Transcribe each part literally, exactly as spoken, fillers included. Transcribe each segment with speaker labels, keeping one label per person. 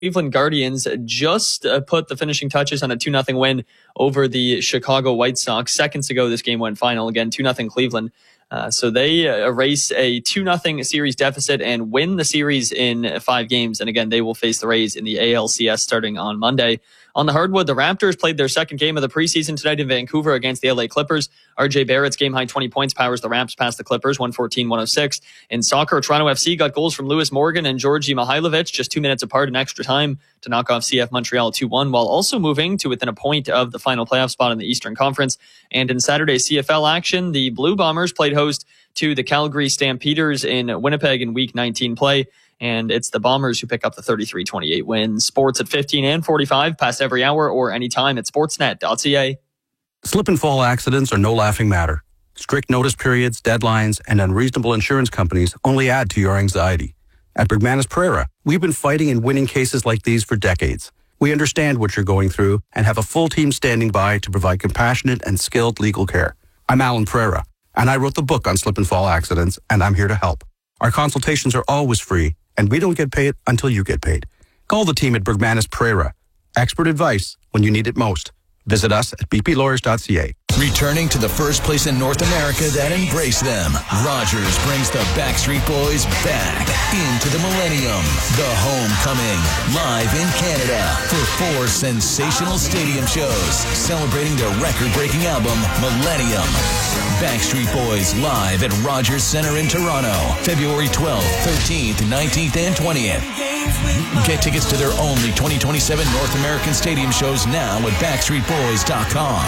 Speaker 1: Cleveland Guardians just uh, put the finishing touches on a two nothing win over the Chicago White Sox. Seconds ago, this game went final. Again, two nothing Cleveland. Uh, so they uh, erase a two nothing series deficit and win the series in five games. And again, they will face the Rays in the A L C S starting on Monday. On the hardwood, the Raptors played their second game of the preseason tonight in Vancouver against the L A Clippers. R J Barrett's game-high twenty points powers the Raps past the Clippers, one fourteen one oh six. In soccer, Toronto F C got goals from Lewis Morgan and Georgi Mihailovic just two minutes apart in extra time to knock off C F Montreal two one, while also moving to within a point of the final playoff spot in the Eastern Conference. And in Saturday's C F L action, the Blue Bombers played host to the Calgary Stampeders in Winnipeg in Week nineteen play. And it's the Bombers who pick up the thirty-three twenty-eight win. Sports at fifteen and forty-five, past every hour or anytime at sportsnet dot c a.
Speaker 2: Slip and fall accidents are no laughing matter. Strict notice periods, deadlines, and unreasonable insurance companies only add to your anxiety. At Bergmanis Pereira, we've been fighting and winning cases like these for decades. We understand what you're going through and have a full team standing by to provide compassionate and skilled legal care. I'm Alan Pereira, and I wrote the book on slip and fall accidents, and I'm here to help. Our consultations are always free, and we don't get paid until you get paid. Call the team at Bergmanis Pereira. Expert advice when you need it most. Visit us at b p lawyers dot c a.
Speaker 3: Returning to the first place in North America that embraced them, Rogers brings the Backstreet Boys back into the Millennium. The Homecoming, live in Canada for four sensational stadium shows celebrating their record-breaking album, Millennium. Backstreet Boys live at Rogers Centre in Toronto, February twelfth, thirteenth, nineteenth, and twentieth. Get tickets to their only twenty twenty-seven North American stadium shows now at backstreet boys dot com.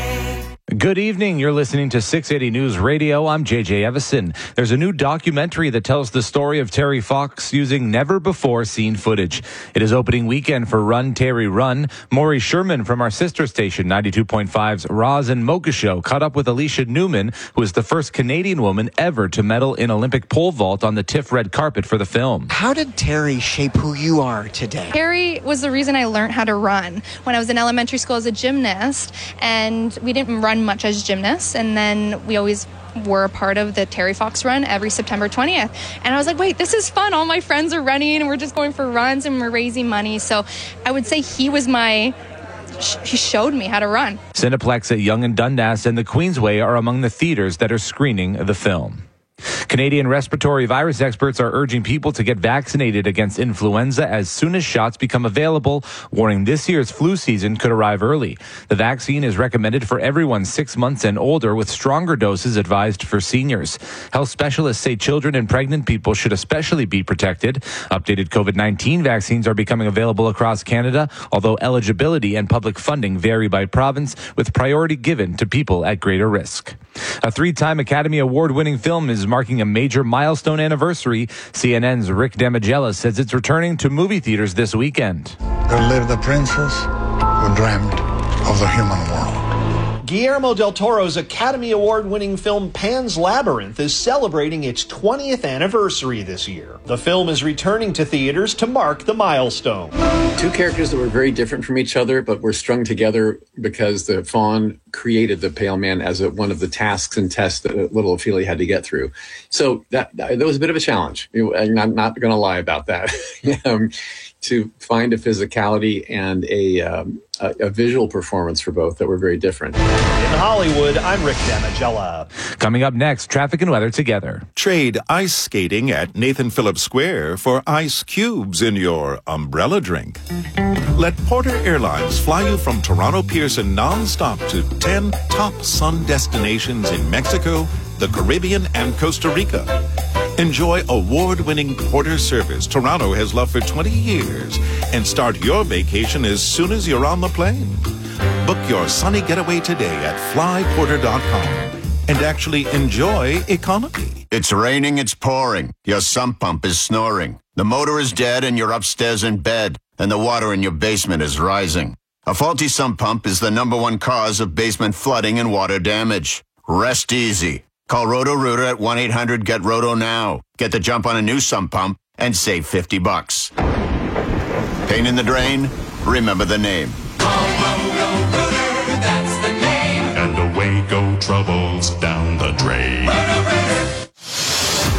Speaker 4: Good evening. You're listening to six eighty News Radio. I'm J J Evison. There's a new documentary that tells the story of Terry Fox using never-before-seen footage. It is opening weekend for Run, Terry, Run. Maury Sherman from our sister station, ninety-two point five's Roz and Mocha Show, caught up with Alicia Newman, who is the first Canadian woman ever to medal in Olympic pole vault on the T I F red carpet for the film.
Speaker 5: How did Terry shape who you are today?
Speaker 6: Terry was the reason I learned how to run. When I was in elementary school as a gymnast, and we didn't run much as gymnasts, and then we always were a part of the Terry Fox run every September twentieth. And I was like, wait, this is fun. All my friends are running and we're just going for runs and we're raising money. So I would say he was my, he showed me how to run.
Speaker 4: Cineplex at Yonge and Dundas and the Queensway are among the theaters that are screening the film. Canadian respiratory virus experts are urging people to get vaccinated against influenza as soon as shots become available, warning this year's flu season could arrive early. The vaccine is recommended for everyone six months and older, with stronger doses advised for seniors. Health specialists say children and pregnant people should especially be protected. Updated COVID nineteen vaccines are becoming available across Canada, although eligibility and public funding vary by province, with priority given to people at greater risk. A three-time Academy Award-winning film is marking a major milestone anniversary. C N N's Rick Damigella says it's returning to movie theaters this weekend.
Speaker 7: There lived the princess who dreamt of the human world.
Speaker 8: Guillermo del Toro's Academy Award-winning film Pan's Labyrinth is celebrating its twentieth anniversary this year. The film is returning to theaters to mark the milestone.
Speaker 9: Two characters that were very different from each other, but were strung together because the faun created the pale man as a, one of the tasks and tests that little Ophelia had to get through. So that, that was a bit of a challenge. I'm not going to lie about that. um, to find a physicality and a, um, a, a visual performance for both that were very different.
Speaker 8: In Hollywood, I'm Rick Damigella.
Speaker 4: Coming up next, traffic and weather together.
Speaker 10: Trade ice skating at Nathan Phillips Square for ice cubes in your umbrella drink. Let Porter Airlines fly you from Toronto Pearson nonstop to ten top sun destinations in Mexico, the Caribbean, and Costa Rica. Enjoy award-winning Porter service Toronto has loved for twenty years and start your vacation as soon as you're on the plane. Book your sunny getaway today at fly porter dot com and actually enjoy economy.
Speaker 11: It's raining, it's pouring. Your sump pump is snoring. The motor is dead and you're upstairs in bed, and the water in your basement is rising. A faulty sump pump is the number one cause of basement flooding and water damage. Rest easy. Call Roto-Rooter at one eight hundred get roto now. Get the jump on a new sump pump and save fifty bucks. Pain in the drain? Remember the name.
Speaker 12: Call Roto-Rooter, that's the name. And away go troubles down the drain. Roto-Rooter.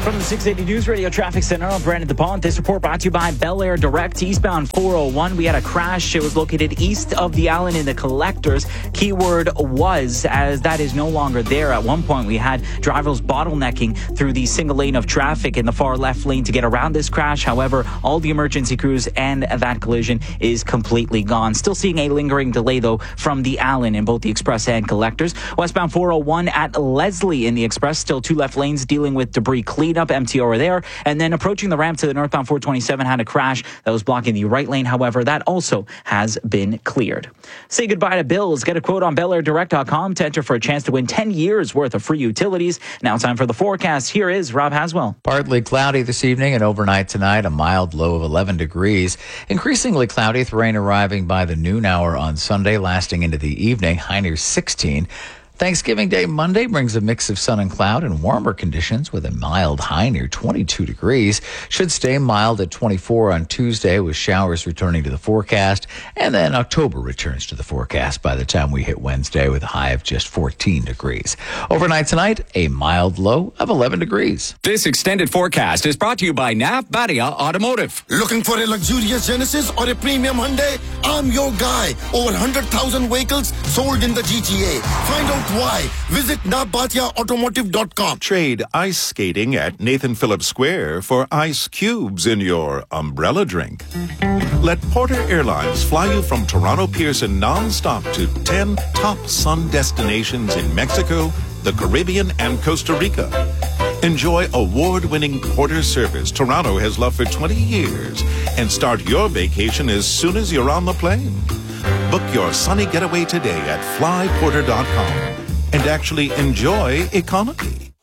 Speaker 13: From the six eighty News Radio Traffic Center, I'm Brandon DePont. This report brought to you by Bel Air Direct. Eastbound four oh one, we had a crash. It was located east of the Allen in the Collectors. Keyword was, as that is no longer there. At one point, we had drivers bottlenecking through the single lane of traffic in the far left lane to get around this crash. However, all the emergency crews and that collision is completely gone. Still seeing a lingering delay, though, from the Allen in both the Express and Collectors. Westbound four oh one at Leslie in the Express, still two left lanes dealing with debris cleanup. Empty over there. And then approaching the ramp to the northbound four twenty-seven had a crash that was blocking the right lane. However, that also has been cleared. Say goodbye to bills. Get a quote on Bel Air Direct dot com to enter for a chance to win ten years worth of free utilities. Now time for the forecast. Here is Rob Haswell.
Speaker 14: Partly cloudy this evening and overnight tonight, a mild low of eleven degrees. Increasingly cloudy with rain arriving by the noon hour on Sunday, lasting into the evening, high near sixteen. Thanksgiving Day Monday brings a mix of sun and cloud and warmer conditions with a mild high near twenty-two degrees. Should stay mild at twenty-four on Tuesday with showers returning to the forecast. And then October returns to the forecast by the time we hit Wednesday with a high of just fourteen degrees. Overnight tonight, a mild low of eleven degrees.
Speaker 15: This extended forecast is brought to you by Nav Badia Automotive.
Speaker 16: Looking for a luxurious Genesis or a premium Hyundai? I'm your guy. Over one hundred thousand vehicles sold in the G T A. Find out why. Visit nabatia automotive dot com.
Speaker 10: Trade ice skating at Nathan Phillips Square for ice cubes in your umbrella drink. Let Porter Airlines fly you from Toronto Pearson nonstop to ten top sun destinations in Mexico, the Caribbean, and Costa Rica. Enjoy award-winning Porter service Toronto has loved for twenty years and start your vacation as soon as you're on the plane. Book your sunny getaway today at fly porter dot com and actually enjoy economy.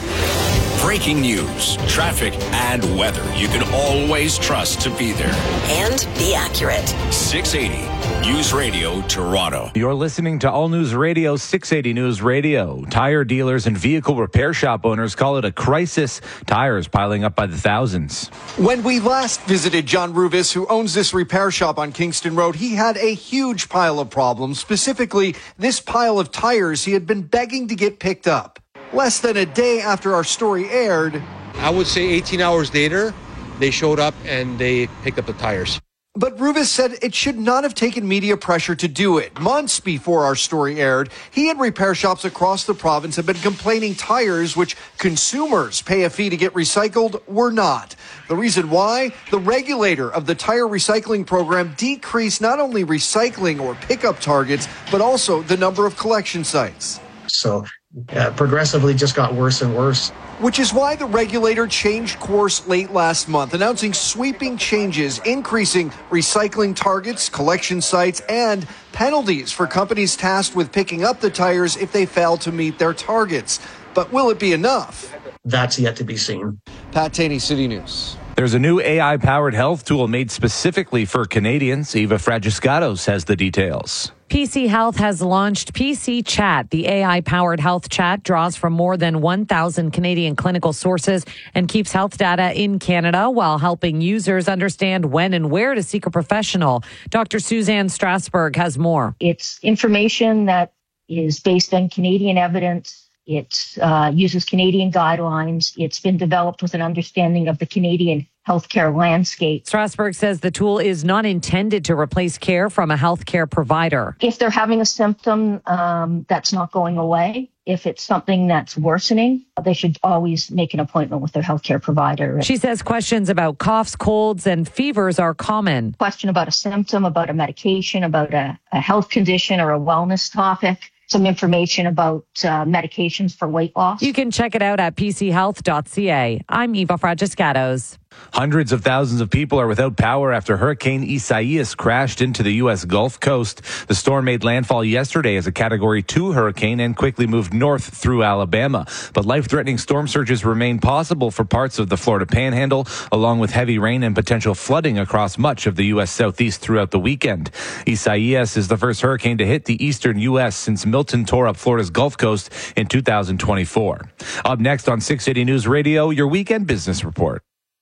Speaker 15: Breaking news, traffic, and weather you can always trust to be there.
Speaker 17: And be accurate.
Speaker 15: six eighty News Radio Toronto.
Speaker 4: You're listening to All News Radio, six eighty News Radio. Tire dealers and vehicle repair shop owners call it a crisis. Tires piling up by the thousands.
Speaker 18: When we last visited John Ruvis, who owns this repair shop on Kingston Road, he had a huge pile of problems, specifically this pile of tires he had been begging to get picked up. Less than a day after our story aired,
Speaker 19: I would say eighteen hours later, they showed up and they picked up the tires.
Speaker 18: But Ruvis said it should not have taken media pressure to do it. Months before our story aired, he and repair shops across the province have been complaining tires, which consumers pay a fee to get recycled, were not. The reason why? The regulator of the tire recycling program decreased not only recycling or pickup targets, but also the number of collection sites.
Speaker 20: So uh, progressively just got worse and worse.
Speaker 18: Which is why the regulator changed course late last month, announcing sweeping changes, increasing recycling targets, collection sites, and penalties for companies tasked with picking up the tires if they fail to meet their targets. But will it be enough?
Speaker 20: That's yet to be seen.
Speaker 18: Pat Taney, City News.
Speaker 4: There's a new A I-powered health tool made specifically for Canadians. Eva Fragiscatos has the details.
Speaker 21: P C Health has launched P C Chat. The A I-powered health chat draws from more than one thousand Canadian clinical sources and keeps health data in Canada while helping users understand when and where to seek a professional. Doctor Suzanne Strasberg has more.
Speaker 22: It's information that is based on Canadian evidence. It uh, uses Canadian guidelines. It's been developed with an understanding of the Canadian healthcare landscape.
Speaker 21: Strasberg says the tool is not intended to replace care from a healthcare provider.
Speaker 22: If they're having a symptom um, that's not going away, if it's something that's worsening, they should always make an appointment with their healthcare provider.
Speaker 21: She says questions about coughs, colds, and fevers are common.
Speaker 22: Question about a symptom, about a medication, about a, a health condition or a wellness topic. Some information about uh, medications for weight loss.
Speaker 21: You can check it out at p c health dot c a. I'm Eva Fragiscatos.
Speaker 4: Hundreds of thousands of people are without power after Hurricane Isaias crashed into the U S Gulf Coast. The storm made landfall yesterday as a Category two hurricane and quickly moved north through Alabama. But life-threatening storm surges remain possible for parts of the Florida Panhandle, along with heavy rain and potential flooding across much of the U S Southeast throughout the weekend. Isaias is the first hurricane to hit the eastern U S since Milton tore up Florida's Gulf Coast in two thousand twenty-four. Up next on six eighty News Radio, your weekend business report.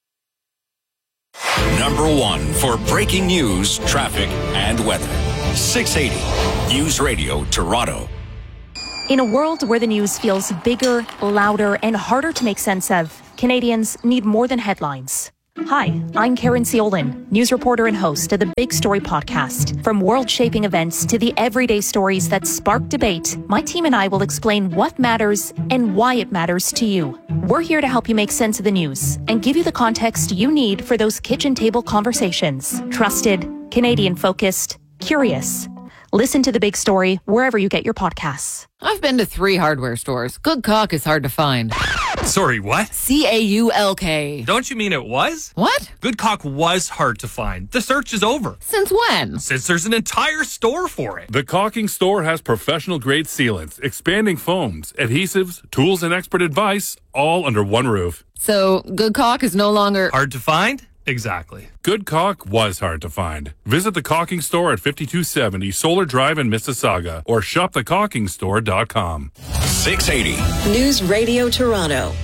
Speaker 15: Number one for breaking news, traffic, and weather. six eighty News Radio Toronto.
Speaker 23: In a world where the news feels bigger, louder, and harder to make sense of,
Speaker 1: Canadians need more than headlines. Hi, I'm Karen Ciolin, news reporter and host of the Big Story podcast. From world-shaping events to the everyday stories that spark debate, my team and I will explain what matters and why it matters to you. We're here to help you make sense of the news and give you the context you need for those kitchen table conversations. Trusted, Canadian-focused, curious. Listen to The Big Story wherever you get your podcasts.
Speaker 2: I've been to three hardware stores. Good caulk is hard to find.
Speaker 23: Sorry, what?
Speaker 2: C A U L K.
Speaker 23: Don't you mean it was?
Speaker 2: What?
Speaker 23: Good caulk was hard to find. The search is over.
Speaker 2: Since when?
Speaker 23: Since there's an entire store for it.
Speaker 24: The Caulking Store has professional-grade sealants, expanding foams, adhesives, tools, and expert advice, all under one roof.
Speaker 2: So, good caulk is no longer...
Speaker 23: hard to find? Exactly.
Speaker 24: Good caulk was hard to find. Visit the Caulking Store at fifty-two seventy Solar Drive in Mississauga or shop the caulking store dot com.
Speaker 15: six eighty.
Speaker 17: News Radio Toronto.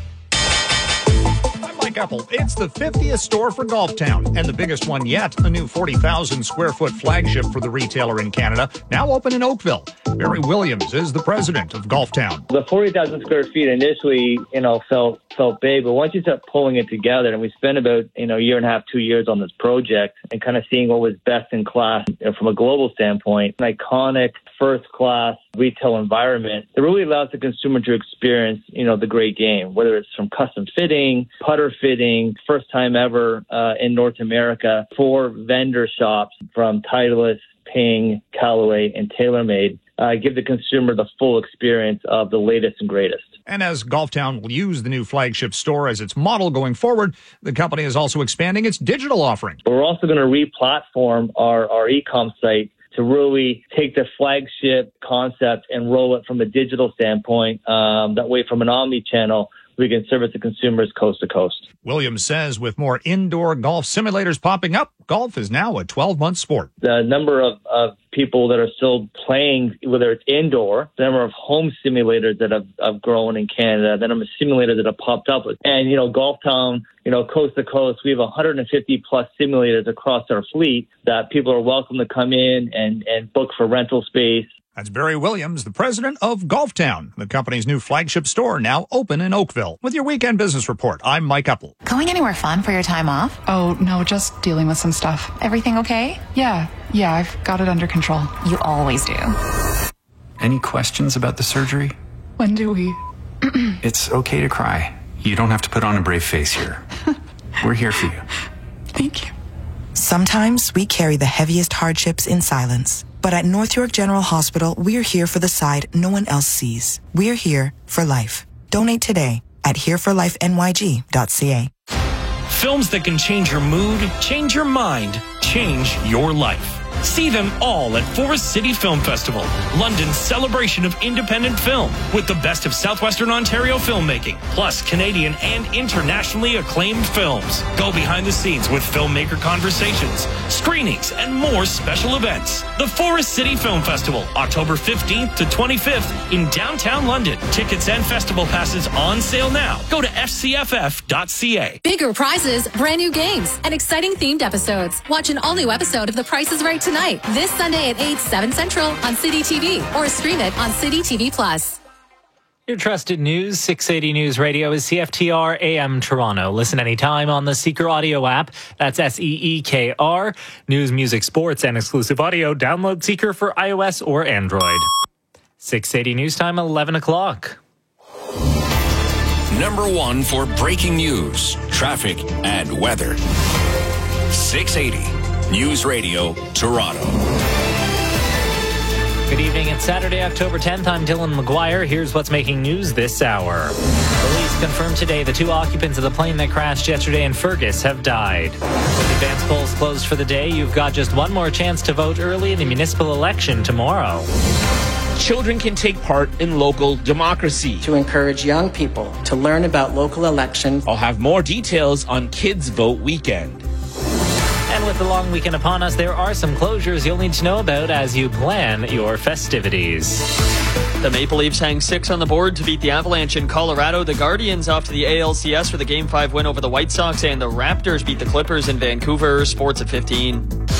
Speaker 8: Mike Epple. It's the fiftieth store for Golftown, and the biggest one yet, a new forty thousand square foot flagship for the retailer in Canada, now open in Oakville. Barry Williams is the president of Golftown.
Speaker 25: The forty thousand square feet initially, you know, felt felt big, but once you start pulling it together, and we spent about, you know, a year and a half, two years on this project, and kind of seeing what was best in class, you know, from a global standpoint, an iconic first class retail environment that really allows the consumer to experience, you know, the great game, whether it's from custom fitting, putter fitting, first time ever uh, in North America, four vendor shops from Titleist, Ping, Callaway, and TaylorMade. Uh, give the consumer the full experience of the latest and greatest.
Speaker 8: And as Golftown will use the new flagship store as its model going forward, the company is also expanding its digital offering.
Speaker 25: We're also going to re-platform our, our e-com site to really take the flagship concept and roll it from a digital standpoint. Um, that way, from an omni-channel, we can service the consumers coast to coast.
Speaker 8: Williams says with more indoor golf simulators popping up, golf is now a twelve-month sport.
Speaker 25: The number of, of people that are still playing, whether it's indoor, the number of home simulators that have, have grown in Canada, the number of simulators that have popped up. And, you know, Golftown, you know, coast to coast, we have one hundred fifty plus simulators across our fleet that people are welcome to come in and, and book for rental space.
Speaker 8: That's Barry Williams, the president of Golftown, the company's new flagship store now open in Oakville. With your weekend business report, I'm Mike Epple.
Speaker 26: Going anywhere fun for your time off?
Speaker 27: Oh, no, just dealing with some stuff.
Speaker 26: Everything okay?
Speaker 27: Yeah, yeah, I've got it under control.
Speaker 26: You always do.
Speaker 28: Any questions about the surgery?
Speaker 27: When do we?
Speaker 28: It's okay to cry. You don't have to put on a brave face here. We're here for you.
Speaker 27: Thank you.
Speaker 29: Sometimes we carry the heaviest hardships in silence. But at North York General Hospital, we're here for the side no one else sees. We're here for life. Donate today at here for life N Y G dot C A.
Speaker 30: Films that can change your mood, change your mind, change your life. See them all at Forest City Film Festival, London's celebration of independent film, with the best of Southwestern Ontario filmmaking, plus Canadian and internationally acclaimed films. Go behind the scenes with filmmaker conversations, screenings, and more special events. The Forest City Film Festival, October fifteenth to twenty-fifth in downtown London. Tickets and festival passes on sale now. Go to f c f f dot c a.
Speaker 31: Bigger prizes, brand new games, and exciting themed episodes. Watch an all-new episode of The Price is Right tonight, this Sunday at eight, seven Central on City T V, or stream it on City T V Plus.
Speaker 13: Your trusted news, six eighty News Radio is C F T R A M Toronto. Listen anytime on the Seeker Audio app. That's S E E K R. News, music, sports, and exclusive audio. Download Seeker for iOS or Android. six eighty News Time, eleven o'clock.
Speaker 15: Number one for breaking news, traffic, and weather. six eighty News Radio, Toronto.
Speaker 13: Good evening. It's Saturday, October tenth. I'm Dylan McGuire. Here's what's making news this hour. Police confirmed today the two occupants of the plane that crashed yesterday in Fergus have died. With advance polls closed for the day, you've got just one more chance to vote early in the municipal election tomorrow.
Speaker 32: Children can take part in local democracy.
Speaker 33: To encourage young people to learn about local elections.
Speaker 32: I'll have more details on Kids Vote Weekend.
Speaker 13: And with the long weekend upon us, there are some closures you'll need to know about as you plan your festivities.
Speaker 34: The Maple Leafs hang six on the board to beat the Avalanche in Colorado. The Guardians off to the A L C S for the Game five win over the White Sox. And the Raptors beat the Clippers in Vancouver. Sports at fifteen.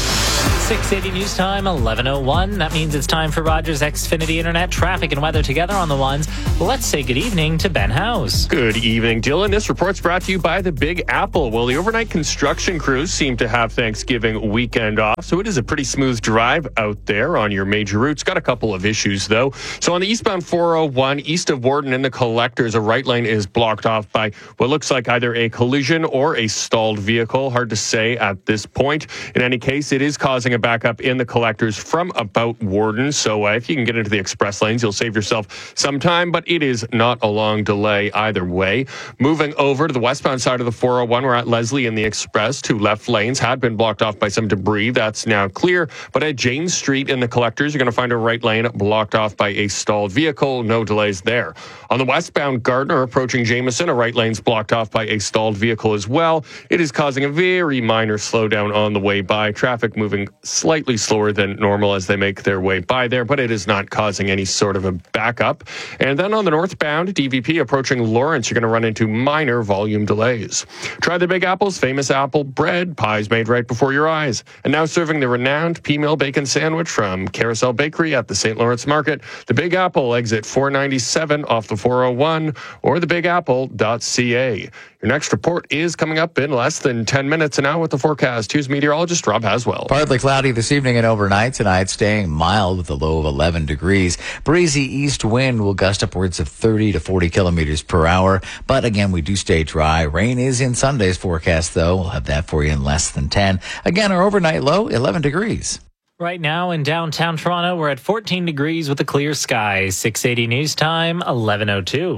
Speaker 3: six eighty News Time, eleven oh one. That means it's time for Rogers Xfinity Internet traffic and weather together on the ones. Let's say good evening to Ben House.
Speaker 5: Good evening, Dylan. This report's brought to you by the Big Apple. Well, the overnight construction crews seem to have Thanksgiving weekend off, so it is a pretty smooth drive out there on your major routes. Got a couple of issues, though. So on the eastbound four oh one, east of Warden and the Collectors, a right lane is blocked off by what looks like either a collision or a stalled vehicle. Hard to say at this point. In any case, it is causing a backup in the Collectors from about Warden. So uh, if you can get into the express lanes, you'll save yourself some time, but it is not a long delay either way. Moving over to the westbound side of the four oh one, we're at Leslie and the Express. Two left lanes had been blocked off by some debris. That's now clear. But at James Street in the Collectors, you're going to find a right lane blocked off by a stalled vehicle. No delays there. On the westbound Gardner approaching Jameson, a right lane's blocked off by a stalled vehicle as well. It is causing a very minor slowdown on the way by. Traffic moving slightly slower than normal as they make their way by there, but it is not causing any sort of a backup. And then on the northbound, D V P approaching Lawrence, you're going to run into minor volume delays. Try the Big Apple's famous apple bread, pies made right before your eyes. And now serving the renowned P-Mill Bacon Sandwich from Carousel Bakery at the Saint Lawrence Market. The Big Apple, exit four ninety-seven off the four oh one, or the big apple dot c a. Your next report is coming up in less than ten minutes. And now with the forecast, here's meteorologist Rob Haswell.
Speaker 6: Partly cloudy this evening and overnight. Tonight staying mild with a low of eleven degrees. Breezy east wind will gust upwards of thirty to forty kilometers per hour. But again, we do stay dry. Rain is in Sunday's forecast, though. We'll have that for you in less than ten. Again, our overnight low, eleven degrees.
Speaker 3: Right now in downtown Toronto, we're at fourteen degrees with a clear sky. six eighty News Time, eleven oh two.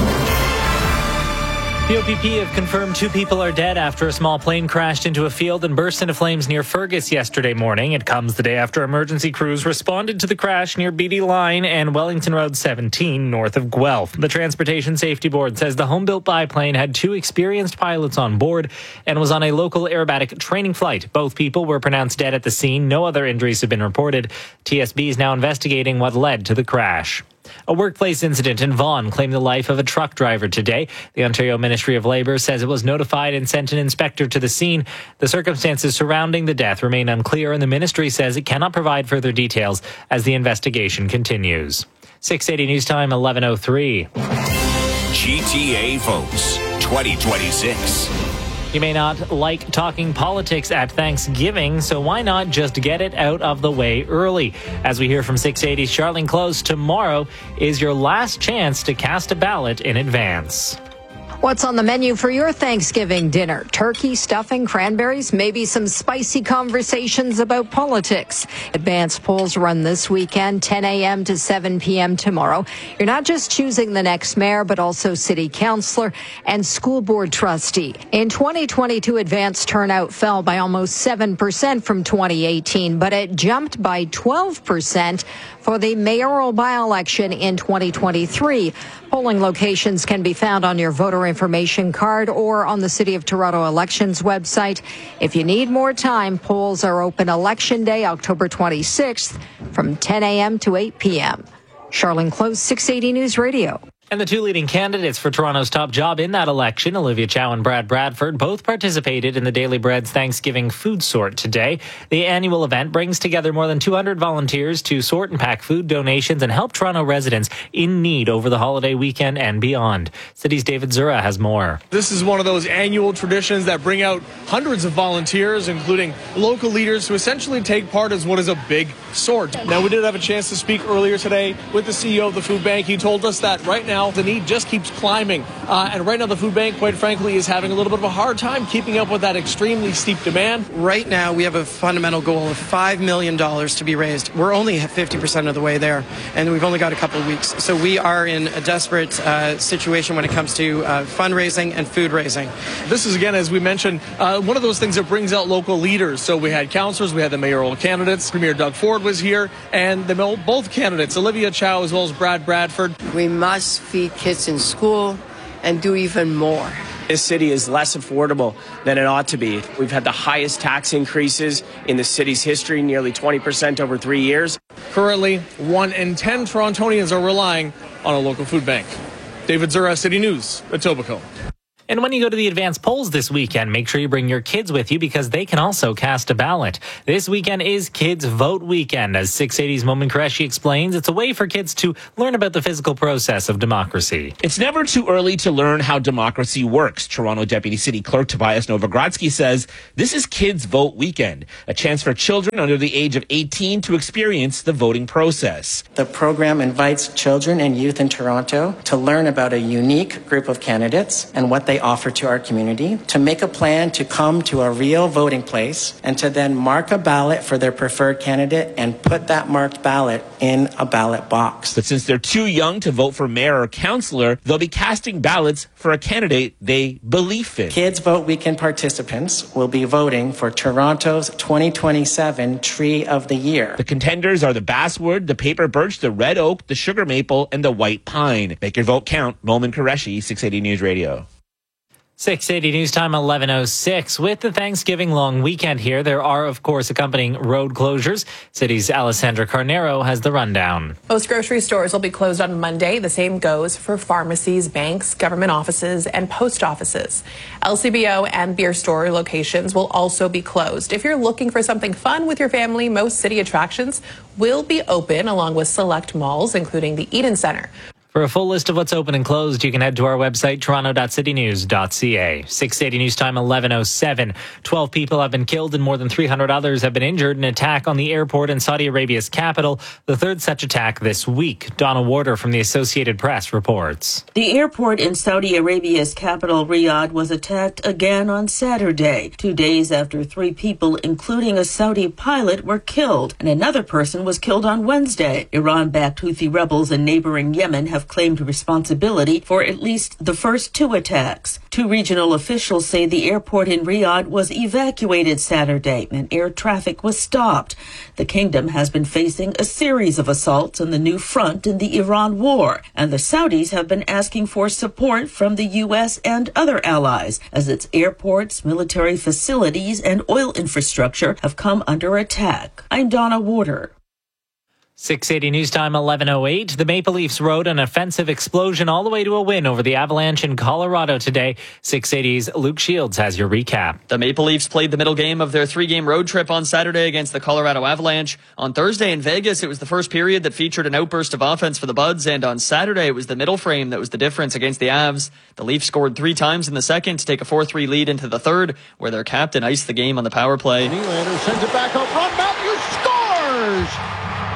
Speaker 3: The O P P have confirmed two people are dead after a small plane crashed into a field and burst into flames near Fergus yesterday morning. It comes the day after emergency crews responded to the crash near Beatty Line and Wellington Road seventeen north of Guelph. The Transportation Safety Board says the home-built biplane had two experienced pilots on board and was on a local aerobatic training flight. Both people were pronounced dead at the scene. No other injuries have been reported. T S B is now investigating what led to the crash. A workplace incident in Vaughan claimed the life of a truck driver today. The Ontario Ministry of Labour says it was notified and sent an inspector to the scene. The circumstances surrounding the death remain unclear, and the ministry says it cannot provide further details as the investigation continues. six eighty News Time, eleven oh three.
Speaker 15: G T A votes twenty twenty-six.
Speaker 3: You may not like talking politics at Thanksgiving, so why not just get it out of the way early? As we hear from six eighty's Charlene Close, tomorrow is your last chance to cast a ballot in advance.
Speaker 7: What's on the menu for your Thanksgiving dinner? Turkey, stuffing, cranberries, maybe some spicy conversations about politics. Advanced polls run this weekend, ten a.m. to seven p.m. tomorrow. You're not just choosing the next mayor, but also city councillor and school board trustee. In twenty twenty-two, advanced turnout fell by almost seven percent from twenty eighteen, but it jumped by twelve percent for the mayoral by-election in twenty twenty-three. Polling locations can be found on your voter information card or on the City of Toronto Elections website. If you need more time, polls are open Election Day, October twenty-sixth, from ten a.m. to eight p.m. Charlene Close, six eighty News Radio.
Speaker 3: And the two leading candidates for Toronto's top job in that election, Olivia Chow and Brad Bradford, both participated in the Daily Bread's Thanksgiving food sort today. The annual event brings together more than two hundred volunteers to sort and pack food donations and help Toronto residents in need over the holiday weekend and beyond. City's David Zura has more.
Speaker 9: This is one of those annual traditions that bring out hundreds of volunteers, including local leaders, who essentially take part as what is a big sort. Now, we did have a chance to speak earlier today with the C E O of the food bank. He told us that right now the need just keeps climbing. Uh, and right now the food bank, quite frankly, is having a little bit of a hard time keeping up with that extremely steep demand.
Speaker 10: Right now we have a fundamental goal of five million dollars to be raised. We're only fifty percent of the way there, and we've only got a couple of weeks. So we are in a desperate uh, situation when it comes to uh, fundraising and food raising.
Speaker 9: This is, again, as we mentioned, uh, one of those things that brings out local leaders. So we had councillors, we had the mayoral candidates. Premier Doug Ford was here, and the, both candidates, Olivia Chow as well as Brad Bradford.
Speaker 11: We must feed kids in school and do even more.
Speaker 12: This city is less affordable than it ought to be. We've had the highest tax increases in the city's history, nearly twenty percent over three years.
Speaker 9: Currently, one in ten Torontonians are relying on a local food bank. David Zura, City News, Etobicoke.
Speaker 3: And when you go to the advanced polls this weekend, make sure you bring your kids with you because they can also cast a ballot. This weekend is Kids Vote Weekend. As six eighty's Momin Qureshi explains, it's a way for kids to learn about the physical process of democracy.
Speaker 32: It's never too early to learn how democracy works. Toronto Deputy City Clerk Tobias Novogradsky says this is Kids Vote Weekend, a chance for children under the age of eighteen to experience the voting process.
Speaker 33: The program invites children and youth in Toronto to learn about a unique group of candidates and what they offer to our community, to make a plan to come to a real voting place, and to then mark a ballot for their preferred candidate and put that marked ballot in a ballot box.
Speaker 32: But since they're too young to vote for mayor or councillor, they'll be casting ballots for a candidate they believe in.
Speaker 33: Kids Vote Weekend participants will be voting for Toronto's twenty twenty-seven Tree of the Year.
Speaker 32: The contenders are the basswood, the paper birch, the red oak, the sugar maple, and the white pine. Make your vote count. Momin Qureshi, six eighty News Radio.
Speaker 3: six eighty News Time, eleven oh six. With the Thanksgiving long weekend here, there are, of course, accompanying road closures. City's Alessandra Carnero has the rundown.
Speaker 1: Most grocery stores will be closed on Monday. The same goes for pharmacies, banks, government offices, and post offices. L C B O and beer store locations will also be closed. If you're looking for something fun with your family, most city attractions will be open, along with select malls, including the Eden Center.
Speaker 3: For a full list of what's open and closed, you can head to our website, toronto dot city news dot c a. six eighty News Time, eleven oh seven. twelve people have been killed and more than three hundred others have been injured in an attack on the airport in Saudi Arabia's capital, the third such attack this week. Donna Warder from the Associated Press reports.
Speaker 2: The airport in Saudi Arabia's capital, Riyadh, was attacked again on Saturday, two days after three people, including a Saudi pilot, were killed, and another person was killed on Wednesday. Iran-backed Houthi rebels in neighboring Yemen have claimed responsibility for at least the first two attacks. Two regional officials say the airport in Riyadh was evacuated Saturday and air traffic was stopped. The kingdom has been facing a series of assaults on the new front in the Iran war, and the Saudis have been asking for support from the U S and other allies as its airports, military facilities, and oil infrastructure have come under attack. I'm Donna Warder.
Speaker 3: six eighty News Time, eleven oh eight. The Maple Leafs rode an offensive explosion all the way to a win over the Avalanche in Colorado today. six eighty's Luke Shields has your recap.
Speaker 34: The Maple Leafs played the middle game of their three-game road trip on Saturday against the Colorado Avalanche. On Thursday in Vegas, it was the first period that featured an outburst of offense for the Buds, and on Saturday it was the middle frame that was the difference against the Avs. The Leafs scored three times in the second to take a four three lead into the third, where their captain iced the game on the power play.
Speaker 4: Nylander sends it back up front. Matthews scores!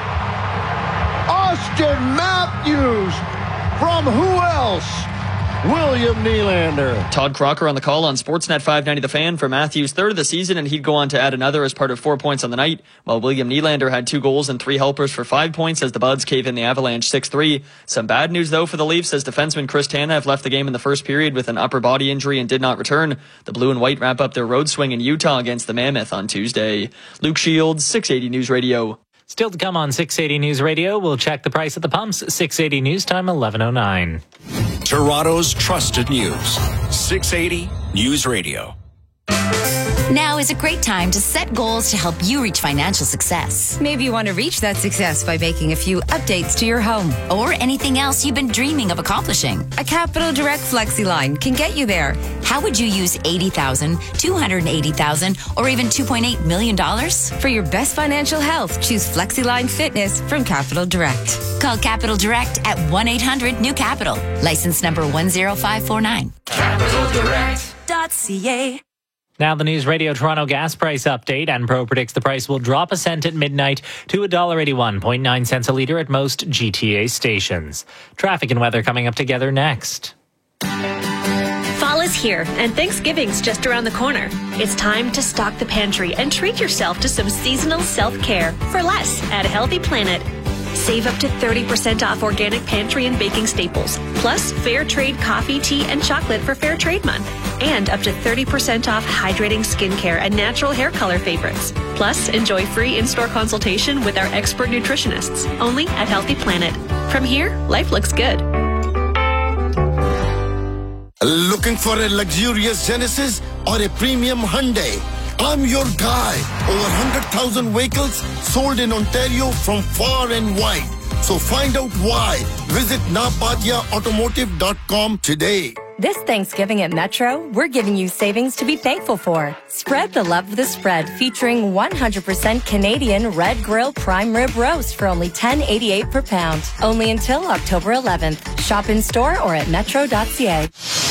Speaker 4: Austin Matthews from who else? William Nylander.
Speaker 34: Todd Crocker on the call on Sportsnet five ninety The Fan for Matthews' third of the season, and he'd go on to add another as part of four points on the night, while William Nylander had two goals and three helpers for five points as the Buds cave in the Avalanche six three. Some bad news, though, for the Leafs, as defenseman Chris Tanev left the game in the first period with an upper body injury and did not return. The Blue and White wrap up their road swing in Utah against the Mammoth on Tuesday. Luke Shields, six eighty News Radio.
Speaker 3: Still to come on six eighty News Radio, we'll check the price at the pumps. six eighty News Time, eleven oh nine.
Speaker 15: Toronto's trusted news. six eighty News Radio.
Speaker 14: Now is a great time to set goals to help you reach financial success.
Speaker 16: Maybe you want to reach that success by making a few updates to your home.
Speaker 14: Or anything else you've been dreaming of accomplishing.
Speaker 16: A Capital Direct FlexiLine can get you there.
Speaker 14: How would you use eighty thousand dollars, two hundred eighty thousand dollars, or even two point eight million dollars?
Speaker 16: For your best financial health, choose FlexiLine Fitness from Capital Direct.
Speaker 14: Call Capital Direct at one eight hundred new capital. License number one zero five four nine. capital direct dot c a.
Speaker 3: Now the News Radio Toronto gas price update. Enpro predicts the price will drop a cent at midnight to one dollar eighty-one point nine cents a litre at most G T A stations. Traffic and weather coming up together next.
Speaker 17: Fall is here, and Thanksgiving's just around the corner. It's time to stock the pantry and treat yourself to some seasonal self-care for less at Healthy Planet. Save up to thirty percent off organic pantry and baking staples, plus fair trade coffee, tea, and chocolate for Fair Trade Month, and up to thirty percent off hydrating skincare and natural hair color favorites. Plus, enjoy free in-store consultation with our expert nutritionists, only at Healthy Planet. From here, life looks good.
Speaker 18: Looking for a luxurious Genesis or a premium Hyundai? I'm your guy. Over one hundred thousand vehicles sold in Ontario from far and wide. So find out why. Visit napadia automotive dot com today.
Speaker 16: This Thanksgiving at Metro, we're giving you savings to be thankful for. Spread the love of the spread, featuring one hundred percent Canadian Red Grill Prime Rib Roast for only ten eighty-eight per pound. Only until October eleventh. Shop in store or at metro dot c a.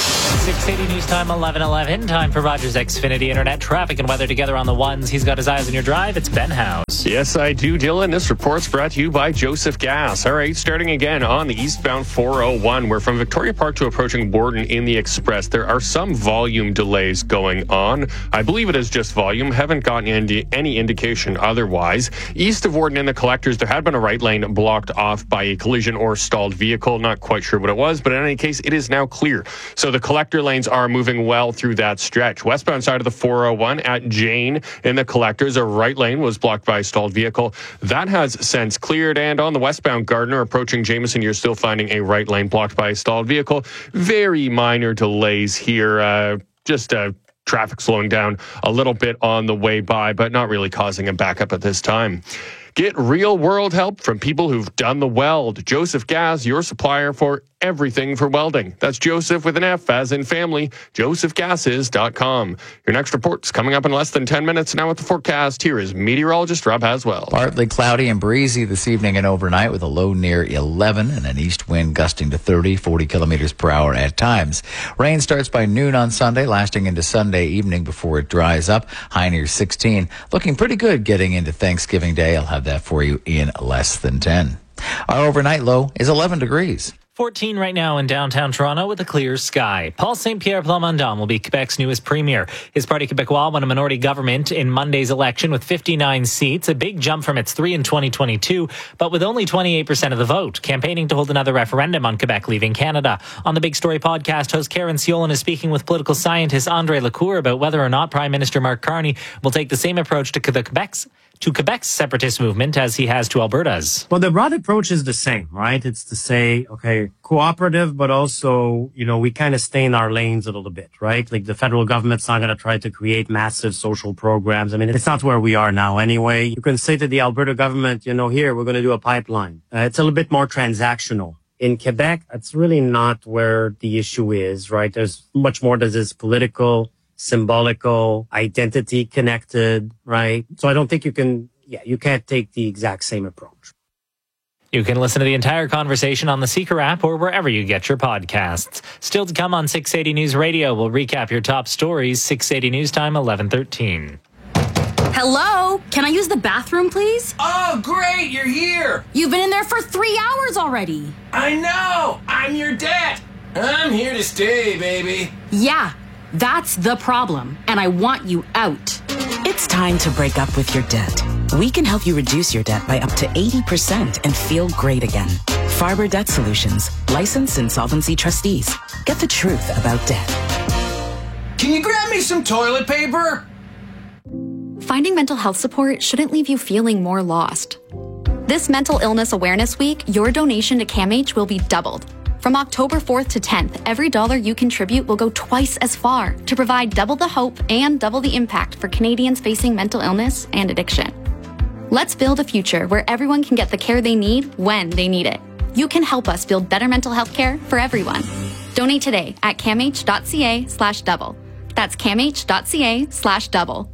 Speaker 3: six eighty News Time, eleven eleven. Time for Rogers Xfinity Internet traffic and weather together on the ones. He's got his eyes on your drive. It's Ben House.
Speaker 5: Yes, I do, Dylan. This report's brought to you by Joseph Gas. All right, starting again on the eastbound four oh one. We're from Victoria Park to approaching Borden in the Express. There are some volume delays going on. I believe it is just volume. Haven't gotten any, any indication otherwise. East of Borden in the Collectors, there had been a right lane blocked off by a collision or stalled vehicle. Not quite sure what it was, but in any case, it is now clear. So the Collector lanes are moving well through that stretch. Westbound side of the four oh one at Jane in the Collectors, a right lane was blocked by a stalled vehicle. That has since cleared. And on the westbound Gardner approaching Jameson, you're still finding a right lane blocked by a stalled vehicle. Very minor delays here. Uh, just uh, traffic slowing down a little bit on the way by, but not really causing a backup at this time. Get real-world help from people who've done the weld. Joseph Gas, your supplier for everything for welding. That's Joseph with an F, as in family, joseph gases dot com. Your next report's coming up in less than ten minutes. Now with the forecast, here is meteorologist Rob Haswell.
Speaker 6: Partly cloudy and breezy this evening and overnight with a low near eleven and an east wind gusting to thirty, forty kilometers per hour at times. Rain starts by noon on Sunday, lasting into Sunday evening before it dries up. High near sixteen. Looking pretty good getting into Thanksgiving Day. I'll have that for you in less than ten. Our overnight low is eleven degrees.
Speaker 3: fourteen right now in downtown Toronto with a clear sky. Paul Saint Pierre Plamondon will be Quebec's newest premier. His Parti Québécois won a minority government in Monday's election with fifty-nine seats, a big jump from its three in twenty twenty-two, but with only twenty-eight percent of the vote, campaigning to hold another referendum on Quebec leaving Canada. On the Big Story podcast, host Karen Siolan is speaking with political scientist Andre Lecour about whether or not Prime Minister Mark Carney will take the same approach to the Quebec's to Quebec's separatist movement as he has to Alberta's.
Speaker 8: Well, the broad approach is the same, right? It's to say, okay, cooperative, but also, you know, we kind of stay in our lanes a little bit, right? Like the federal government's not going to try to create massive social programs. I mean, it's not where we are now anyway. You can say to the Alberta government, you know, here, we're going to do a pipeline. Uh, it's a little bit more transactional. In Quebec, that's really not where the issue is, right? There's much more that is political, symbolical, identity connected, right? So I don't think you can, yeah, you can't take the exact same approach.
Speaker 3: You can listen to the entire conversation on the Seeker app or wherever you get your podcasts. Still to come on six eighty News Radio, we'll recap your top stories. six eighty News Time, eleven thirteen.
Speaker 19: Hello? Can I use the bathroom, please?
Speaker 20: Oh, great, you're here.
Speaker 19: You've been in there for three hours already.
Speaker 20: I know. I'm your dad. I'm here to stay, baby.
Speaker 19: Yeah. That's the problem, and I want you out.
Speaker 21: It's time to break up with your debt. We can help you reduce your debt by up to eighty percent and feel great again. Farber Debt Solutions, licensed insolvency trustees. Get the truth about debt.
Speaker 20: Can you grab me some toilet paper?
Speaker 22: Finding mental health support shouldn't leave you feeling more lost. This Mental Illness Awareness Week, your donation to CAMH will be doubled. From October fourth to tenth, every dollar you contribute will go twice as far to provide double the hope and double the impact for Canadians facing mental illness and addiction. Let's build a future where everyone can get the care they need when they need it. You can help us build better mental health care for everyone. Donate today at camh.ca slash double. That's camh.ca slash double.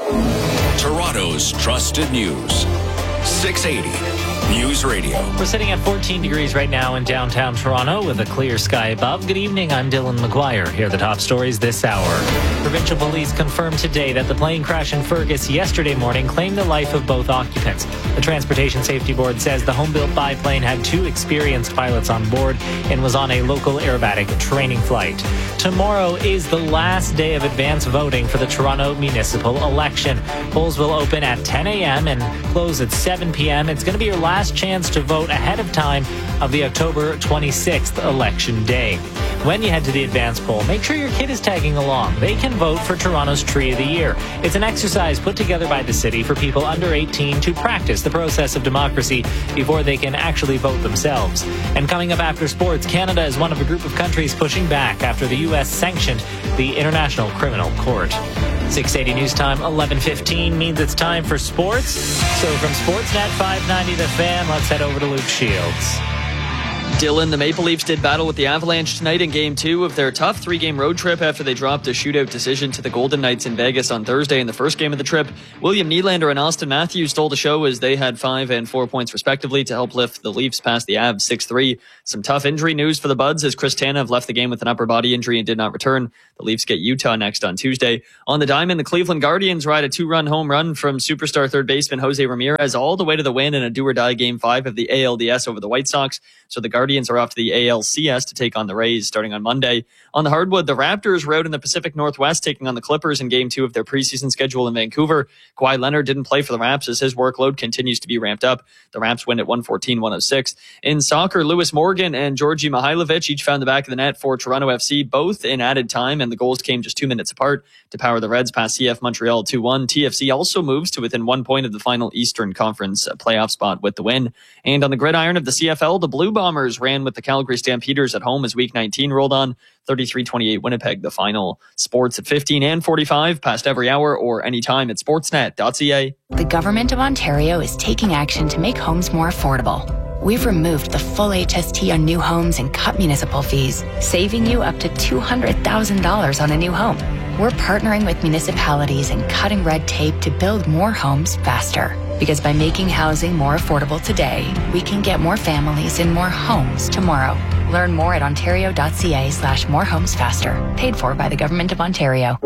Speaker 15: Toronto's trusted news. six eighty News Radio.
Speaker 3: We're sitting at fourteen degrees right now in downtown Toronto with a clear sky above. Good evening, I'm Dylan McGuire. Here are the top stories this hour. Provincial police confirmed today that the plane crash in Fergus yesterday morning claimed the life of both occupants. The Transportation Safety Board says the home-built biplane had two experienced pilots on board and was on a local aerobatic training flight. Tomorrow is the last day of advance voting for the Toronto municipal election. Polls will open at ten a.m. and close at seven p.m. It's going to be your last chance to vote ahead of time of the October twenty-sixth election day. When you head to the advance poll, make sure your kid is tagging along. They can vote for Toronto's Tree of the Year. It's an exercise put together by the city for people under eighteen to practice the process of democracy before they can actually vote themselves. And coming up after sports, Canada is one of a group of countries pushing back after the U S sanctioned the International Criminal Court. six eighty News Time, eleven fifteen means it's time for sports. So from Sportsnet five ninety The Fan, let's head over to Luke Shields.
Speaker 34: Dylan, the Maple Leafs did battle with the Avalanche tonight in Game two of their tough three-game road trip after they dropped a shootout decision to the Golden Knights in Vegas on Thursday in the first game of the trip. William Nylander and Austin Matthews stole the show as they had five and four points respectively to help lift the Leafs past the Avs six three. Some tough injury news for the Buds as Chris Tanev left the game with an upper body injury and did not return. The Leafs get Utah next on Tuesday. On the diamond, the Cleveland Guardians ride a two-run home run from superstar third baseman Jose Ramirez all the way to the win in a do-or-die Game five of the A L D S over the White Sox. So the Guardians are off to the A L C S to take on the Rays starting on Monday. On the hardwood, the Raptors rode in the Pacific Northwest taking on the Clippers in Game two of their preseason schedule in Vancouver. Kawhi Leonard didn't play for the Raps as his workload continues to be ramped up. The Raps win at one fourteen to one oh six. In soccer, Lewis Morgan and Georgi Mihailovic each found the back of the net for Toronto F C, both in added time, and the goals came just two minutes apart to power the Reds past C F Montreal two one. T F C also moves to within one point of the final Eastern Conference playoff spot with the win. And on the gridiron of the C F L, the Blue Bombers ran with the Calgary Stampeders at home as Week nineteen rolled on. thirty-three twenty-eight Winnipeg, the final. Sports at fifteen and forty-five, past every hour or anytime at sportsnet dot c a.
Speaker 14: The Government of Ontario is taking action to make homes more affordable. We've removed the full H S T on new homes and cut municipal fees, saving you up to two hundred thousand dollars on a new home. We're partnering with municipalities and cutting red tape to build more homes faster. Because by making housing more affordable today, we can get more families in more homes tomorrow. Learn more at ontario dot c a slash more homes faster. Paid for by the Government of Ontario.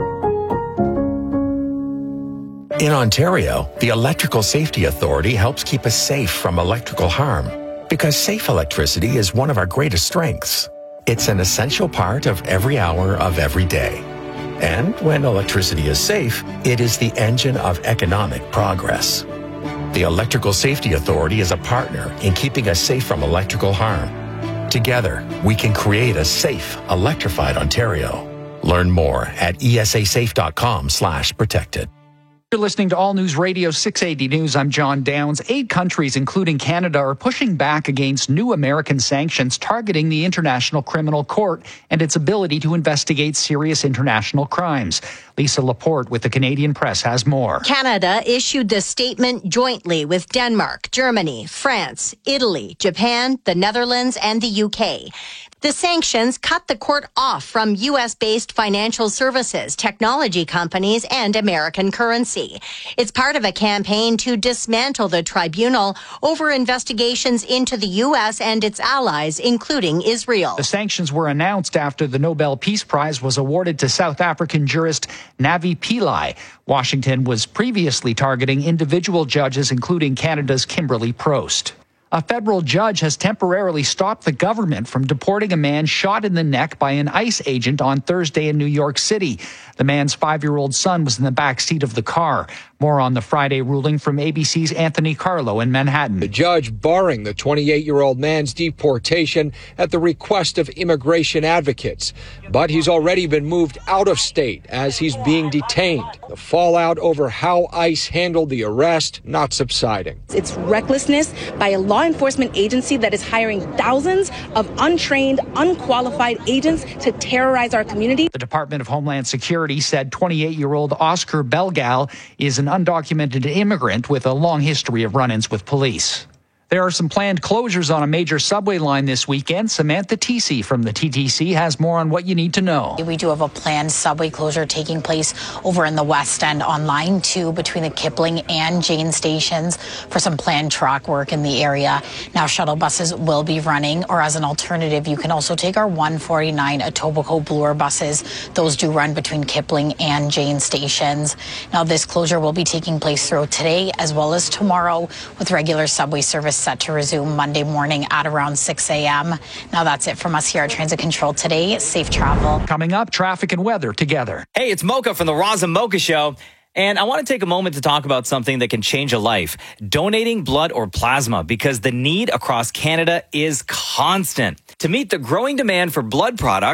Speaker 7: In Ontario, the Electrical Safety Authority helps keep us safe from electrical harm because safe electricity is one of our greatest strengths. It's an essential part of every hour of every day. And when electricity is safe, it is the engine of economic progress. The Electrical Safety Authority is a partner in keeping us safe from electrical harm. Together, we can create a safe, electrified Ontario. Learn more at e s a safe dot com slash protected.
Speaker 10: You're listening to All News Radio six eighty News. I'm John Downs. Eight countries, including Canada, are pushing back against new American sanctions targeting the International Criminal Court and its ability to investigate serious international crimes. Lisa Laporte with the Canadian Press has more.
Speaker 11: Canada issued the statement jointly with Denmark, Germany, France, Italy, Japan, the Netherlands, and the U K. The sanctions cut the court off from U S-based financial services, technology companies, and American currency. It's part of a campaign to dismantle the tribunal over investigations into the U S and its allies, including Israel.
Speaker 10: The sanctions were announced after the Nobel Peace Prize was awarded to South African jurist Navi Pillay. Washington was previously targeting individual judges, including Canada's Kimberly Prost. A federal judge has temporarily stopped the government from deporting a man shot in the neck by an ICE agent on Thursday in New York City. The man's five-year-old son was in the back seat of the car. More on the Friday ruling from A B C's Anthony Carlo in Manhattan.
Speaker 12: The judge barring the twenty-eight-year-old man's deportation at the request of immigration advocates. But he's already been moved out of state as he's being detained. The fallout over how ICE handled the arrest not subsiding.
Speaker 13: It's recklessness by a law enforcement agency that is hiring thousands of untrained, unqualified agents to terrorize our community.
Speaker 10: The Department of Homeland Security said twenty-eight-year-old Oscar Belgal is an undocumented immigrant with a long history of run-ins with police. There are some planned closures on a major subway line this weekend. Samantha Teesey from the T T C has more on what you need to know.
Speaker 23: We do have a planned subway closure taking place over in the West End on Line two between the Kipling and Jane stations for some planned track work in the area. Now, shuttle buses will be running, or as an alternative, you can also take our one forty-nine Etobicoke Bloor buses. Those do run between Kipling and Jane stations. Now, this closure will be taking place throughout today as well as tomorrow, with regular subway service set to resume Monday morning at around six a.m. Now that's it from us here at Transit Control today. Safe travel.
Speaker 10: Coming up, traffic and weather together.
Speaker 24: Hey, it's Mocha from the Roz and Mocha Show. And I want to take a moment to talk about something that can change a life. Donating blood or plasma, because the need across Canada is constant. To meet the growing demand for blood products,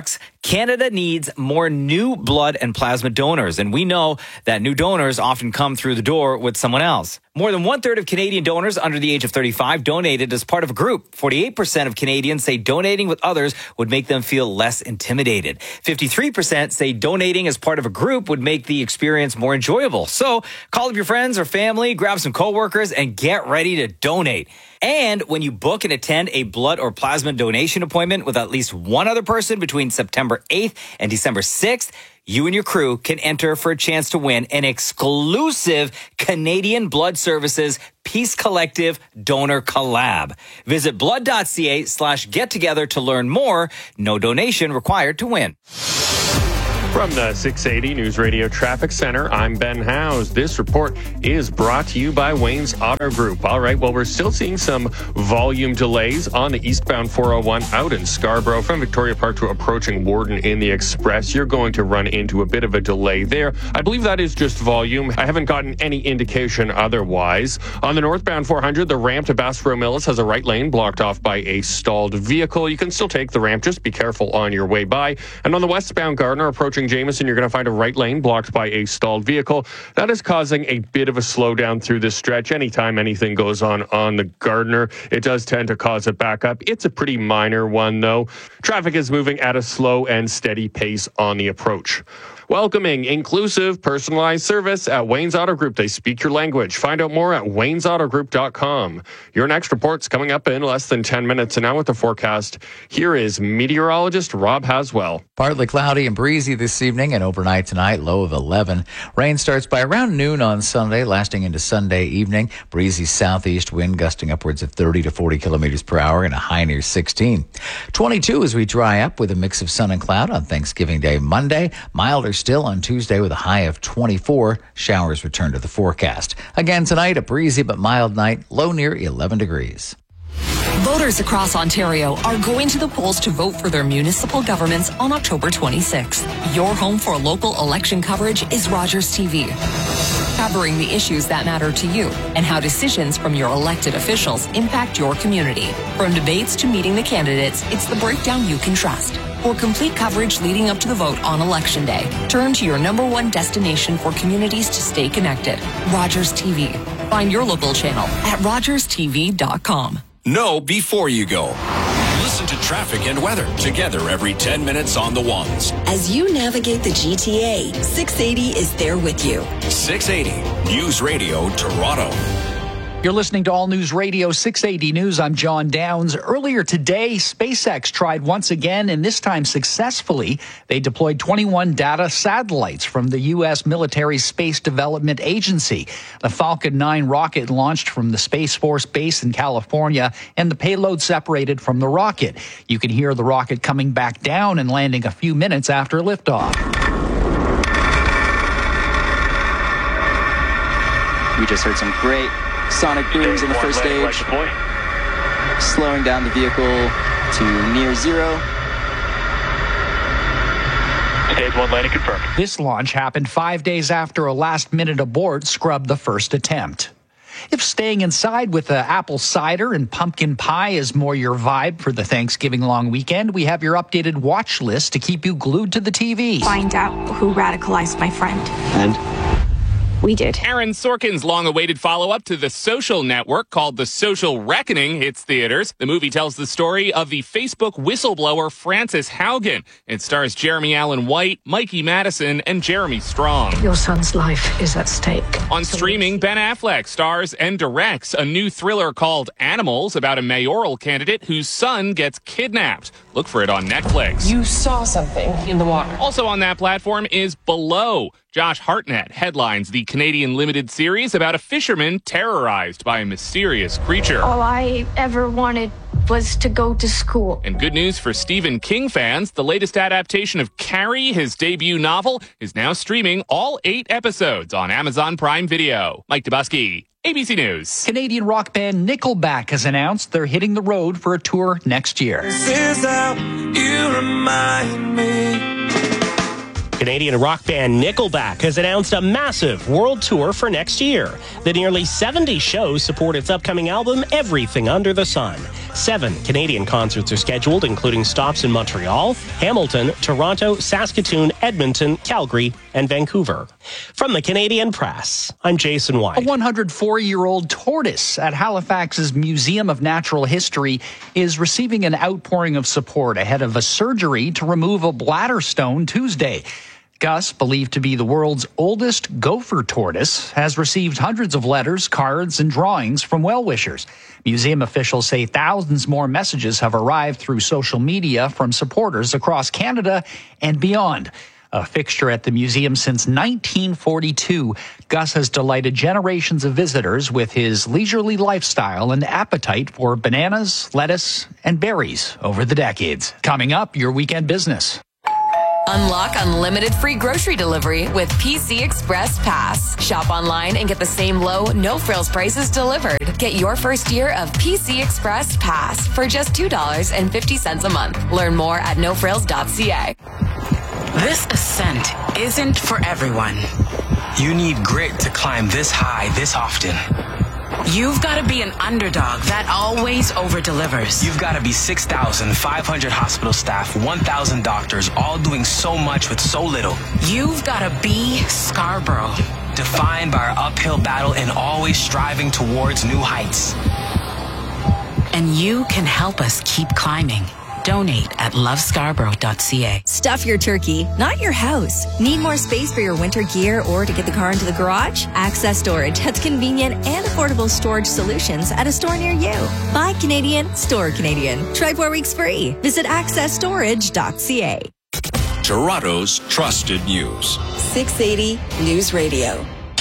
Speaker 24: Canada needs more new blood and plasma donors, and we know that new donors often come through the door with someone else. More than one-third of Canadian donors under the age of thirty-five donated as part of a group. forty-eight percent of Canadians say donating with others would make them feel less intimidated. fifty-three percent say donating as part of a group would make the experience more enjoyable. So call up your friends or family, grab some coworkers, and get ready to donate. And when you book and attend a blood or plasma donation appointment with at least one other person between September eighth and December sixth, you and your crew can enter for a chance to win an exclusive Canadian Blood Services Peace Collective Donor Collab. Visit blood.ca slash get together to learn more. No donation required to win.
Speaker 5: From the six eighty News Radio Traffic Center, I'm Ben Howes. This report is brought to you by Wayne's Auto Group. All right, well, we're still seeing some volume delays on the eastbound four oh one out in Scarborough from Victoria Park to approaching Warden in the Express. You're going to run into a bit of a delay there. I believe that is just volume. I haven't gotten any indication otherwise. On the northbound four hundred, the ramp to Bassboro Mills has a right lane blocked off by a stalled vehicle. You can still take the ramp. Just be careful on your way by. And on the westbound Gardner approaching Jameson, you're going to find a right lane blocked by a stalled vehicle. That is causing a bit of a slowdown through this stretch. Anytime anything goes on on the Gardner, it does tend to cause a backup. It's a pretty minor one, though. Traffic is moving at a slow and steady pace on the approach. Welcoming, inclusive, personalized service at Wayne's Auto Group. They speak your language. Find out more at waynes auto group dot com. Your next report's coming up in less than ten minutes. And now with the forecast, here is meteorologist Rob Haswell.
Speaker 6: Partly cloudy and breezy this evening and overnight tonight, low of eleven. Rain starts by around noon on Sunday, lasting into Sunday evening. Breezy southeast wind gusting upwards of thirty to forty kilometers per hour and a high near sixteen. twenty-two as we dry up with a mix of sun and cloud on Thanksgiving Day Monday. Milder still on Tuesday with a high of twenty-four. Showers return to the forecast. Again tonight, a breezy but mild night, low near eleven degrees.
Speaker 1: Voters across Ontario are going to the polls to vote for their municipal governments on October twenty-sixth. Your home for local election coverage is Rogers T V. Covering the issues that matter to you and how decisions from your elected officials impact your community. From debates to meeting the candidates, it's the breakdown you can trust. For complete coverage leading up to the vote on Election Day, turn to your number one destination for communities to stay connected, Rogers T V. Find your local channel at rogers t v dot com.
Speaker 15: Know before you go. Listen to traffic and weather together every ten minutes on the ones.
Speaker 2: As you navigate the G T A, six eighty is there with you.
Speaker 15: six eighty News Radio Toronto.
Speaker 10: You're listening to All News Radio six eighty News. I'm John Downs. Earlier today, SpaceX tried once again, and this time successfully. They deployed twenty-one data satellites from the U S Military Space Development Agency. The Falcon nine rocket launched from the Space Force Base in California, and the payload separated from the rocket. You can hear the rocket coming back down and landing a few minutes after liftoff.
Speaker 4: We just heard some great sonic booms in the first stage, slowing down the vehicle to near zero.
Speaker 10: Stage one landing confirmed. This launch happened five days after a last-minute abort scrubbed the first attempt. If staying inside with uh, apple cider and pumpkin pie is more your vibe for the Thanksgiving long weekend, we have your updated watch list to keep you glued to the T V.
Speaker 9: Find out who radicalized my friend.
Speaker 4: And?
Speaker 9: We did.
Speaker 17: Aaron Sorkin's long-awaited follow-up to The Social Network called The Social Reckoning hits theaters. The movie tells the story of the Facebook whistleblower Frances Haugen. It stars Jeremy Allen White, Mikey Madison, and Jeremy Strong.
Speaker 9: Your son's life is at stake.
Speaker 17: On streaming, Ben Affleck stars and directs a new thriller called Animals about a mayoral candidate whose son gets kidnapped. Look for it on Netflix.
Speaker 9: You saw something in the water.
Speaker 17: Also on that platform is Below. Josh Hartnett headlines the Canadian limited series about a fisherman terrorized by a mysterious creature.
Speaker 9: All I ever wanted was to go to school.
Speaker 17: And good news for Stephen King fans, the latest adaptation of Carrie, his debut novel, is now streaming all eight episodes on Amazon Prime Video. Mike Dubusky, A B C News.
Speaker 10: Canadian rock band Nickelback has announced they're hitting the road for a tour next year.
Speaker 25: This is how you remind me.
Speaker 10: It
Speaker 8: Canadian rock band Nickelback has announced a massive world tour for next year. The nearly seventy shows support its upcoming album, Everything Under the Sun. Seven Canadian concerts are scheduled, including stops in Montreal, Hamilton, Toronto, Saskatoon, Edmonton, Calgary, and Vancouver. From the Canadian Press, I'm Jason White.
Speaker 10: A one hundred four year old tortoise at Halifax's Museum of Natural History is receiving an outpouring of support ahead of a surgery to remove a bladder stone Tuesday. Gus, believed to be the world's oldest gopher tortoise, has received hundreds of letters, cards, and drawings from well-wishers. Museum officials say thousands more messages have arrived through social media from supporters across Canada and beyond. A fixture at the museum since nineteen forty-two, Gus has delighted generations of visitors with his leisurely lifestyle and appetite for bananas, lettuce, and berries over the decades. Coming up, your weekend business.
Speaker 1: Unlock unlimited free grocery delivery with P C Express Pass. Shop online and get the same low, no-frills prices delivered. Get your first year of P C Express Pass for just two dollars and fifty cents a month. Learn more at no frills dot c a.
Speaker 16: This ascent isn't for everyone. You need grit to climb this high this often. You've got to be an underdog that always over-delivers. You've got to be six thousand five hundred hospital staff, one thousand doctors, all doing so much with so little. You've got to be Scarborough. Defined by our uphill battle and always striving towards new heights. And you can help us keep climbing. Donate at love scarborough dot c a.
Speaker 2: Stuff your turkey, not your house. Need more space for your winter gear or to get the car into the garage? Access Storage has convenient and affordable storage solutions at a store near you. Buy Canadian, store Canadian. Try four weeks free. Visit access storage dot c a.
Speaker 15: Toronto's trusted news.
Speaker 2: six eighty News Radio.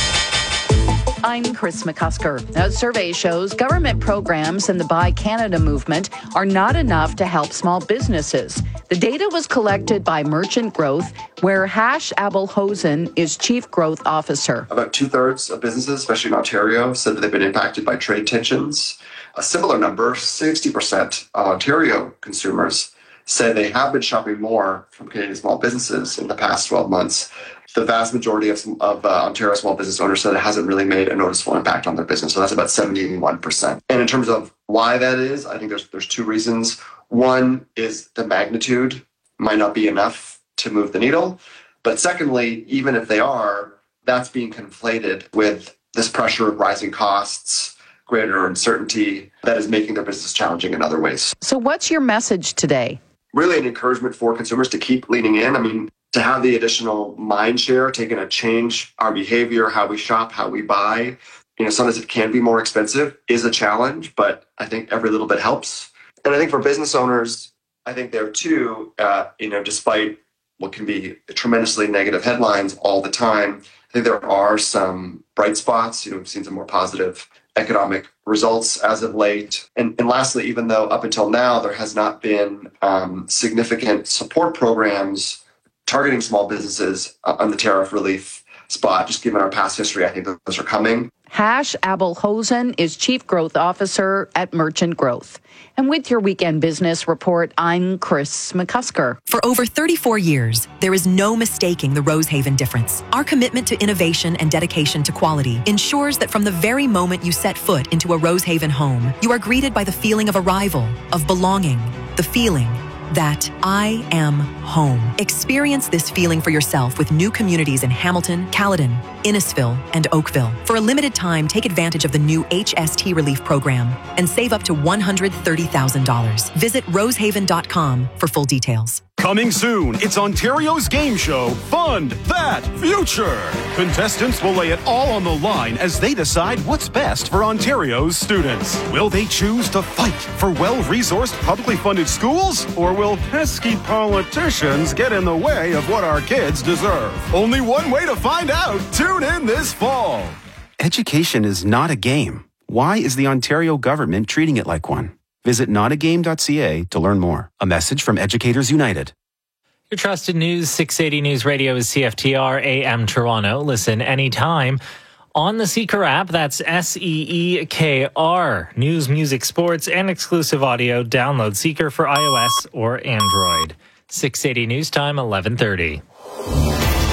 Speaker 18: I'm Chris McCusker. A survey shows government programs and the Buy Canada movement are not enough to help small businesses. The data was collected by Merchant Growth, where Hash Abelhosen is Chief Growth Officer.
Speaker 19: About two-thirds of businesses, especially in Ontario, said that they've been impacted by trade tensions. A similar number, sixty percent of Ontario consumers, said they have been shopping more from Canadian small businesses in the past twelve months. The vast majority of, of uh, Ontario small business owners said it hasn't really made a noticeable impact on their business. So that's about seventy-one percent. And in terms of why that is, I think there's there's two reasons. One is the magnitude might not be enough to move the needle. But secondly, even if they are, that's being conflated with this pressure of rising costs, greater uncertainty that is making their business challenging in other ways.
Speaker 18: So what's your message today?
Speaker 19: Really an encouragement for consumers to keep leaning in. I mean, to have the additional mind share, taking a change our behavior, how we shop, how we buy. You know, sometimes it can be more expensive, is a challenge, but I think every little bit helps. And I think for business owners, I think there too, uh, you know, despite what can be tremendously negative headlines all the time, I think there are some bright spots. You know, we've seen some more positive economic results as of late. And, and lastly, even though up until now there has not been um, significant support programs targeting small businesses uh, on the tariff relief spot, just given our past history, I think those are coming.
Speaker 18: Hash Abelhosen is Chief Growth Officer at Merchant Growth. And with your Weekend Business Report, I'm Chris McCusker.
Speaker 21: For over thirty-four years, there is no mistaking the Rosehaven difference. Our commitment to innovation and dedication to quality ensures that from the very moment you set foot into a Rosehaven home, you are greeted by the feeling of arrival, of belonging, the feeling that I am home. Experience this feeling for yourself with new communities in Hamilton, Caledon, Innisfil, and Oakville. For a limited time, take advantage of the new H S T Relief Program and save up to one hundred thirty thousand dollars. Visit rosehaven dot com for full details.
Speaker 25: Coming soon, it's Ontario's game show, Fund That Future. Contestants will lay it all on the line as they decide what's best for Ontario's students. Will they choose to fight for well-resourced, publicly funded schools? Or will pesky politicians get in the way of what our kids deserve? Only one way to find out. Tune in this fall.
Speaker 26: Education is not a game. Why is the Ontario government treating it like one? Visit not a game dot c a to learn more. A message from Educators United.
Speaker 3: Your trusted news, six eighty News Radio is C F T R A M Toronto. Listen anytime on the Seeker app. That's S E E K R. News, music, sports, and exclusive audio. Download Seeker for iOS or Android. six eighty News Time, eleven thirty.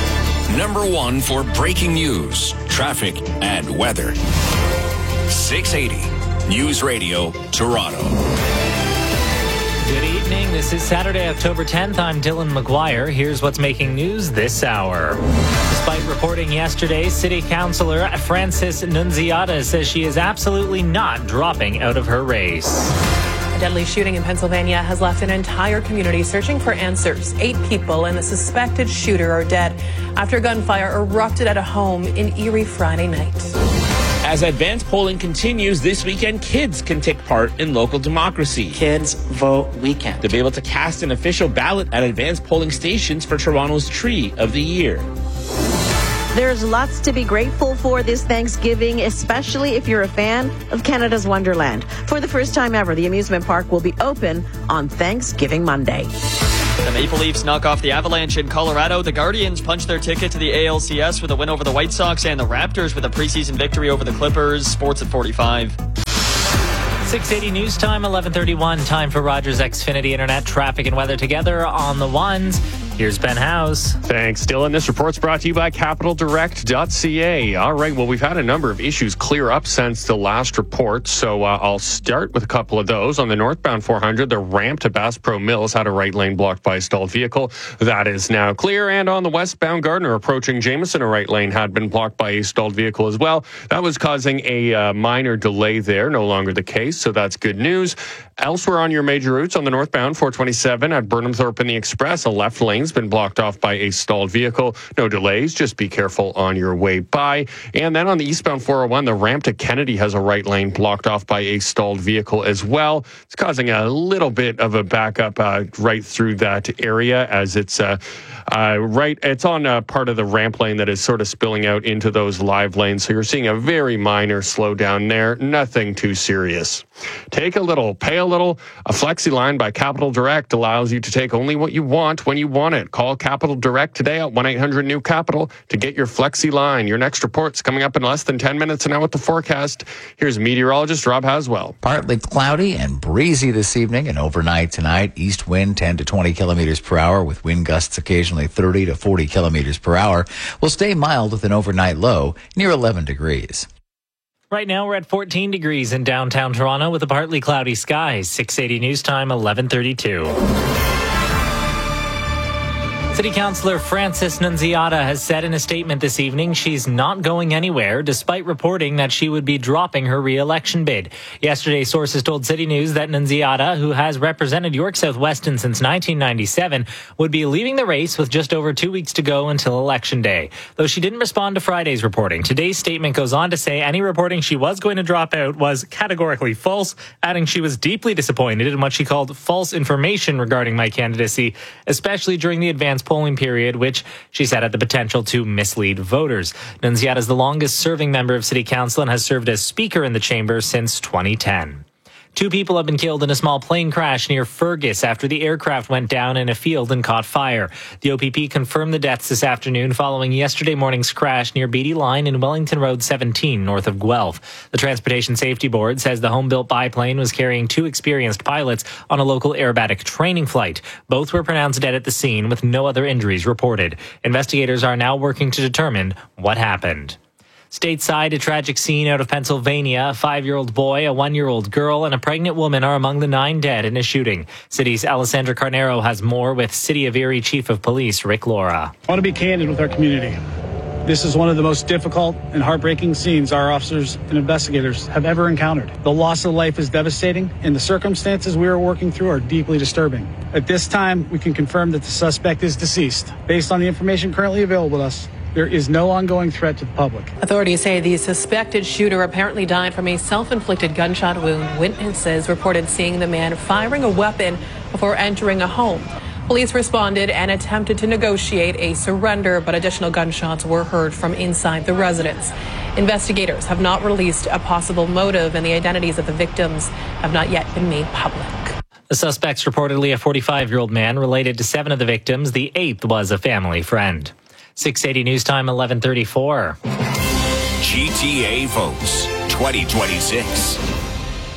Speaker 15: number one for breaking news, traffic, and weather. six eighty News Radio, Toronto.
Speaker 3: Good evening. This is Saturday, October tenth. I'm Dylan McGuire. Here's what's making news this hour. Despite reporting yesterday, City Councillor Frances Nunziata says she is absolutely not dropping out of her race.
Speaker 7: A deadly shooting in Pennsylvania has left an entire community searching for answers. Eight people and the suspected shooter are dead after gunfire erupted at a home in Erie Friday night.
Speaker 11: As advanced polling continues, this weekend kids can take part in local democracy.
Speaker 12: Kids Vote Weekend.
Speaker 11: To be able to cast an official ballot at advanced polling stations for Toronto's Tree of the Year.
Speaker 14: There's lots to be grateful for this Thanksgiving, especially if you're a fan of Canada's Wonderland. For the first time ever, the amusement park will be open on Thanksgiving Monday.
Speaker 20: The Maple Leafs knock off the Avalanche in Colorado. The Guardians punch their ticket to the A L C S with a win over the White Sox, and the Raptors with a preseason victory over the Clippers. Sports at forty-five.
Speaker 3: six eighty News Time, eleven thirty-one. Time for Rogers Xfinity Internet traffic and weather together on the ones. Here's Ben House.
Speaker 5: Thanks, Dylan. This report's brought to you by capital direct dot c a. All right, well, we've had a number of issues clear up since the last report, so uh, I'll start with a couple of those. On the northbound four hundred, the ramp to Bass Pro Mills had a right lane blocked by a stalled vehicle. That is now clear. And on the westbound Gardner approaching Jameson, a right lane had been blocked by a stalled vehicle as well. That was causing a uh, minor delay there. No longer the case, so that's good news. Elsewhere on your major routes, on the northbound four twenty-seven at Burnham Thorpe in the Express, a left lane's been blocked off by a stalled vehicle. No delays, just be careful on your way by. And then on the eastbound four oh one, the ramp to Kennedy has a right lane blocked off by a stalled vehicle as well. It's causing a little bit of a backup uh, right through that area as it's uh, uh, right. It's on a part of the ramp lane that is sort of spilling out into those live lanes. So you're seeing a very minor slowdown there. Nothing too serious. Take a little, pay a little. A Flexi line by Capital Direct allows you to take only what you want when you want it. Call Capital Direct today at one eight hundred new capital to get your Flexi line. Your next report's coming up in less than ten minutes. And now with the forecast, here's meteorologist Rob Haswell.
Speaker 6: Partly cloudy and breezy this evening and overnight tonight. East wind ten to twenty kilometers per hour with wind gusts occasionally thirty to forty kilometers per hour. Will stay mild with an overnight low near eleven degrees.
Speaker 3: Right now, we're at fourteen degrees in downtown Toronto with a partly cloudy sky. six eighty News Time, eleven thirty-two. City Councillor Frances Nunziata has said in a statement this evening she's not going anywhere, despite reporting that she would be dropping her re-election bid. Yesterday, sources told City News that Nunziata, who has represented York South Weston since nineteen ninety-seven, would be leaving the race with just over two weeks to go until Election Day. Though she didn't respond to Friday's reporting, today's statement goes on to say any reporting she was going to drop out was categorically false, adding she was deeply disappointed in what she called false information regarding my candidacy, especially during the advanced polling period, which she said had the potential to mislead voters. Nunziata is the longest serving member of City Council and has served as Speaker in the chamber since twenty ten. Two people have been killed in a small plane crash near Fergus after the aircraft went down in a field and caught fire. The O P P confirmed the deaths this afternoon following yesterday morning's crash near Beatty Line in Wellington Road seventeen, north of Guelph. The Transportation Safety Board says the home-built biplane was carrying two experienced pilots on a local aerobatic training flight. Both were pronounced dead at the scene with no other injuries reported. Investigators are now working to determine what happened. Stateside, a tragic scene out of Pennsylvania. A five-year-old boy, a one-year-old girl, and a pregnant woman are among the nine dead in a shooting. City's Alessandra Carnero has more with City of Erie Chief of Police Rick Laura.
Speaker 22: I want to be candid with our community. This is one of the most difficult and heartbreaking scenes our officers and investigators have ever encountered. The loss of life is devastating, and the circumstances we are working through are deeply disturbing. At this time, we can confirm that the suspect is deceased. Based on the information currently available to us, there is no ongoing threat to the public.
Speaker 7: Authorities say the suspected shooter apparently died from a self-inflicted gunshot wound. Witnesses reported seeing the man firing a weapon before entering a home. Police responded and attempted to negotiate a surrender, but additional gunshots were heard from inside the residence. Investigators have not released a possible motive, and the identities of the victims have not yet been made public.
Speaker 3: The suspect's reportedly a forty-five-year-old man related to seven of the victims. The eighth was a family friend. six eighty News Time, eleven thirty-four.
Speaker 15: G T A votes twenty twenty-six.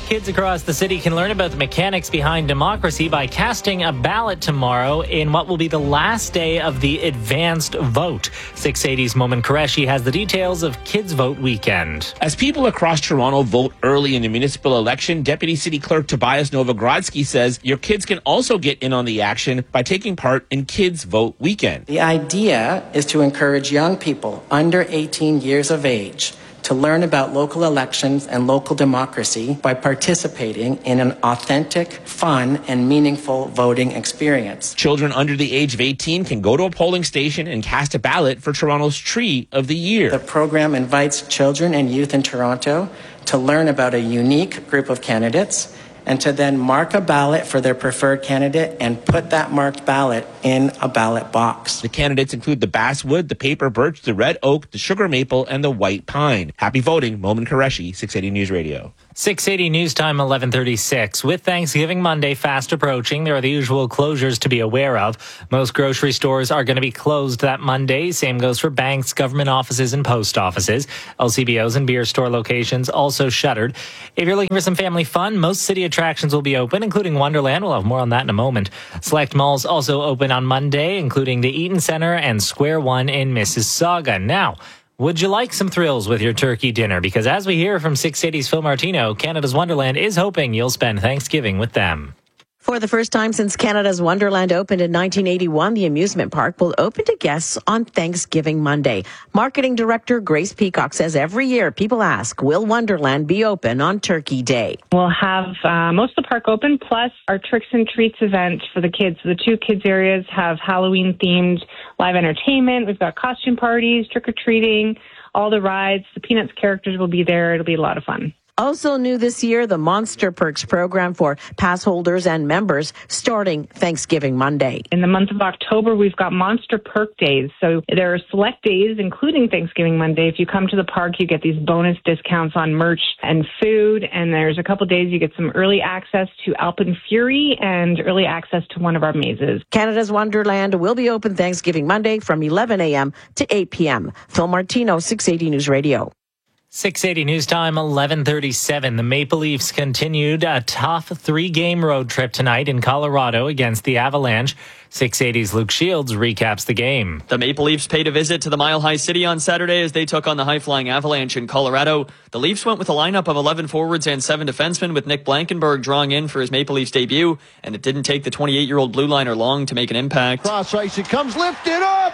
Speaker 3: Kids across the city can learn about the mechanics behind democracy by casting a ballot tomorrow in what will be the last day of the advanced vote. six eighty's Momin Qureshi has the details of Kids Vote Weekend.
Speaker 11: As people across Toronto vote early in the municipal election, Deputy City Clerk Tobias Novogrodsky says your kids can also get in on the action by taking part in Kids Vote Weekend.
Speaker 12: The idea is to encourage young people under eighteen years of age to learn about local elections and local democracy by participating in an authentic, fun, and meaningful voting experience.
Speaker 11: Children under the age of eighteen can go to a polling station and cast a ballot for Toronto's Tree of the Year.
Speaker 12: The program invites children and youth in Toronto to learn about a unique group of candidates and to then mark a ballot for their preferred candidate and put that marked ballot in a ballot box.
Speaker 11: The candidates include the basswood, the paper birch, the red oak, the sugar maple, and the white pine. Happy voting, Momin Qureshi, six eighty News Radio.
Speaker 3: six eighty News Time, eleven thirty-six. With Thanksgiving Monday fast approaching, there are the usual closures to be aware of. Most grocery stores are going to be closed that Monday. Same goes for banks, government offices, and post offices. L C B Os and beer store locations also shuttered. If you're looking for some family fun, most city attractions will be open, including Wonderland. We'll have more on that in a moment. Select malls also open on Monday, including the Eaton Centre and Square One in Mississauga. Now, would you like some thrills with your turkey dinner? Because as we hear from six eighty's Phil Martino, Canada's Wonderland is hoping you'll spend Thanksgiving with them.
Speaker 14: For the first time since Canada's Wonderland opened in nineteen eighty-one, the amusement park will open to guests on Thanksgiving Monday. Marketing Director Grace Peacock says every year people ask, will Wonderland be open on Turkey Day?
Speaker 4: We'll have uh, most of the park open, plus our Tricks and Treats event for the kids. So the two kids areas have Halloween-themed live entertainment. We've got costume parties, trick-or-treating, all the rides. The Peanuts characters will be there. It'll be a lot of fun.
Speaker 14: Also new this year, the Monster Perks program for pass holders and members starting Thanksgiving Monday.
Speaker 4: In the month of October, we've got Monster Perk Days. So there are select days, including Thanksgiving Monday. If you come to the park, you get these bonus discounts on merch and food. And there's a couple days you get some early access to Alpen Fury and early access to one of our mazes.
Speaker 14: Canada's Wonderland will be open Thanksgiving Monday from eleven a.m. to eight p.m. Phil Martino, six eighty News Radio.
Speaker 3: six eighty News Time, eleven thirty-seven. The Maple Leafs continued a tough three-game road trip tonight in Colorado against the Avalanche. six eighty's Luke Shields recaps the game.
Speaker 20: The Maple Leafs paid a visit to the Mile High City on Saturday as they took on the high-flying Avalanche in Colorado. The Leafs went with a lineup of eleven forwards and seven defensemen, with Nick Blankenburg drawing in for his Maple Leafs debut, and it didn't take the twenty-eight-year-old blue liner long to make an impact.
Speaker 9: Cross ice, it comes lifted up,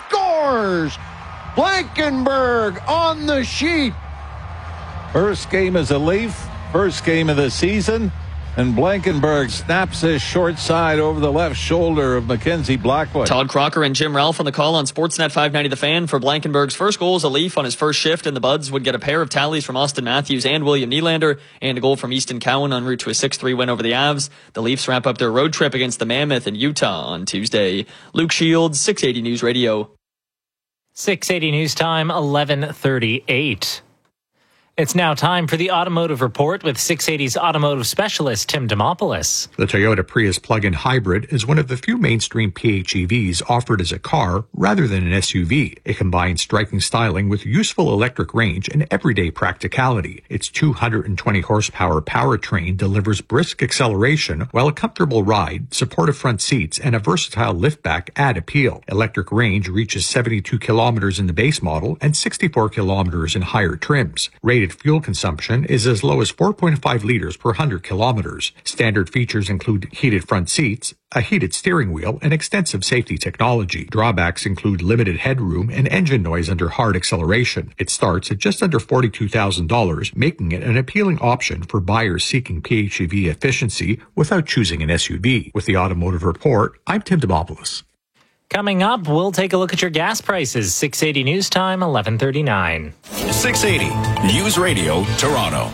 Speaker 9: scores! Blankenburg on the sheet. First game as a Leaf, first game of the season, and Blankenburg snaps his short side over the left shoulder of Mackenzie Blackwood.
Speaker 20: Todd Crocker and Jim Ralph on the call on Sportsnet five ninety The Fan for Blankenburg's first goal as a Leaf on his first shift, and the Buds would get a pair of tallies from Austin Matthews and William Nylander, and a goal from Easton Cowan en route to a six three win over the Avs. The Leafs wrap up their road trip against the Mammoth in Utah on Tuesday. Luke Shields, six eighty News Radio.
Speaker 3: six eighty News Time, eleven thirty-eight. It's now time for the Automotive Report with six eighty's automotive specialist, Tim Demopoulos.
Speaker 13: The Toyota Prius plug-in hybrid is one of the few mainstream P H E Vs offered as a car rather than an S U V. It combines striking styling with useful electric range and everyday practicality. Its two hundred twenty horsepower powertrain delivers brisk acceleration, while a comfortable ride, supportive front seats, and a versatile liftback add appeal. Electric range reaches seventy-two kilometers in the base model and sixty-four kilometers in higher trims. Rated fuel consumption is as low as four point five liters per one hundred kilometers. Standard features include heated front seats, a heated steering wheel, and extensive safety technology. Drawbacks include limited headroom and engine noise under hard acceleration. It starts at just under forty-two thousand dollars, making it an appealing option for buyers seeking P H E V efficiency without choosing an S U V. With the Automotive Report, I'm Tim Demopoulos.
Speaker 3: Coming up, we'll take a look at your gas prices. six eighty News Time, eleven thirty-nine.
Speaker 15: six eighty News Radio, Toronto.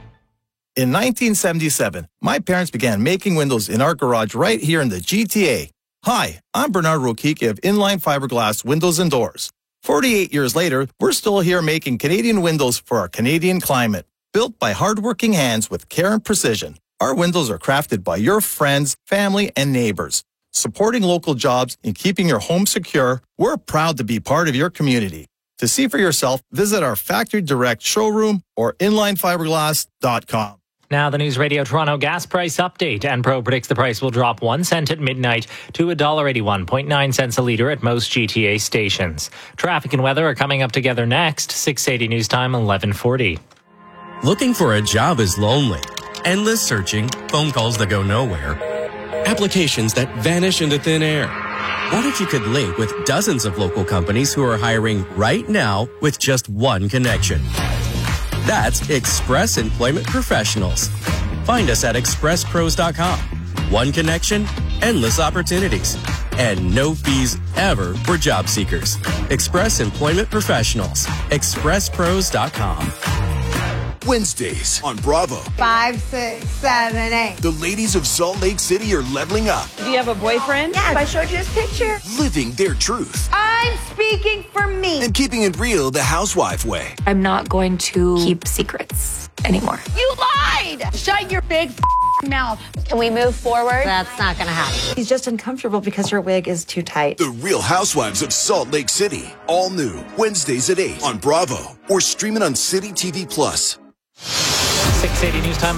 Speaker 17: In nineteen seventy-seven, my parents began making windows in our garage right here in the G T A. Hi, I'm Bernard Rokiki of Inline Fiberglass Windows and Doors. forty-eight years later, we're still here making Canadian windows for our Canadian climate. Built by hardworking hands with care and precision, our windows are crafted by your friends, family, and neighbors. Supporting local jobs and keeping your home secure, we're proud to be part of your community. To see for yourself, visit our Factory Direct showroom or inline fiberglass dot com.
Speaker 3: Now the News Radio Toronto gas price update. Enpro predicts the price will drop one cent at midnight to one dollar eighty-one point nine cents a litre at most G T A stations. Traffic and weather are coming up together next. six eighty News Time, eleven forty.
Speaker 1: Looking for a job is lonely. Endless searching, phone calls that go nowhere, applications that vanish into thin air. What if you could link with dozens of local companies who are hiring right now with just one connection? That's Express Employment Professionals. Find us at express pros dot com. One connection, endless opportunities, and no fees ever for job seekers. Express Employment Professionals. express pros dot com.
Speaker 8: Wednesdays on Bravo.
Speaker 10: Five, six, seven, eight.
Speaker 8: The ladies of Salt Lake City are leveling up.
Speaker 10: Do you have a boyfriend? Yes, I showed you his picture.
Speaker 8: Living their truth.
Speaker 10: I'm speaking for me.
Speaker 8: And keeping it real the housewife way.
Speaker 16: I'm not going to keep secrets anymore.
Speaker 10: You lied! Shut your big mouth.
Speaker 16: Can we move forward?
Speaker 10: That's not going to happen.
Speaker 16: He's just uncomfortable because your wig is too tight.
Speaker 8: The Real Housewives of Salt Lake City. All new. Wednesdays at eight on Bravo. Or stream it on City T V Plus.
Speaker 3: six eighty News Time.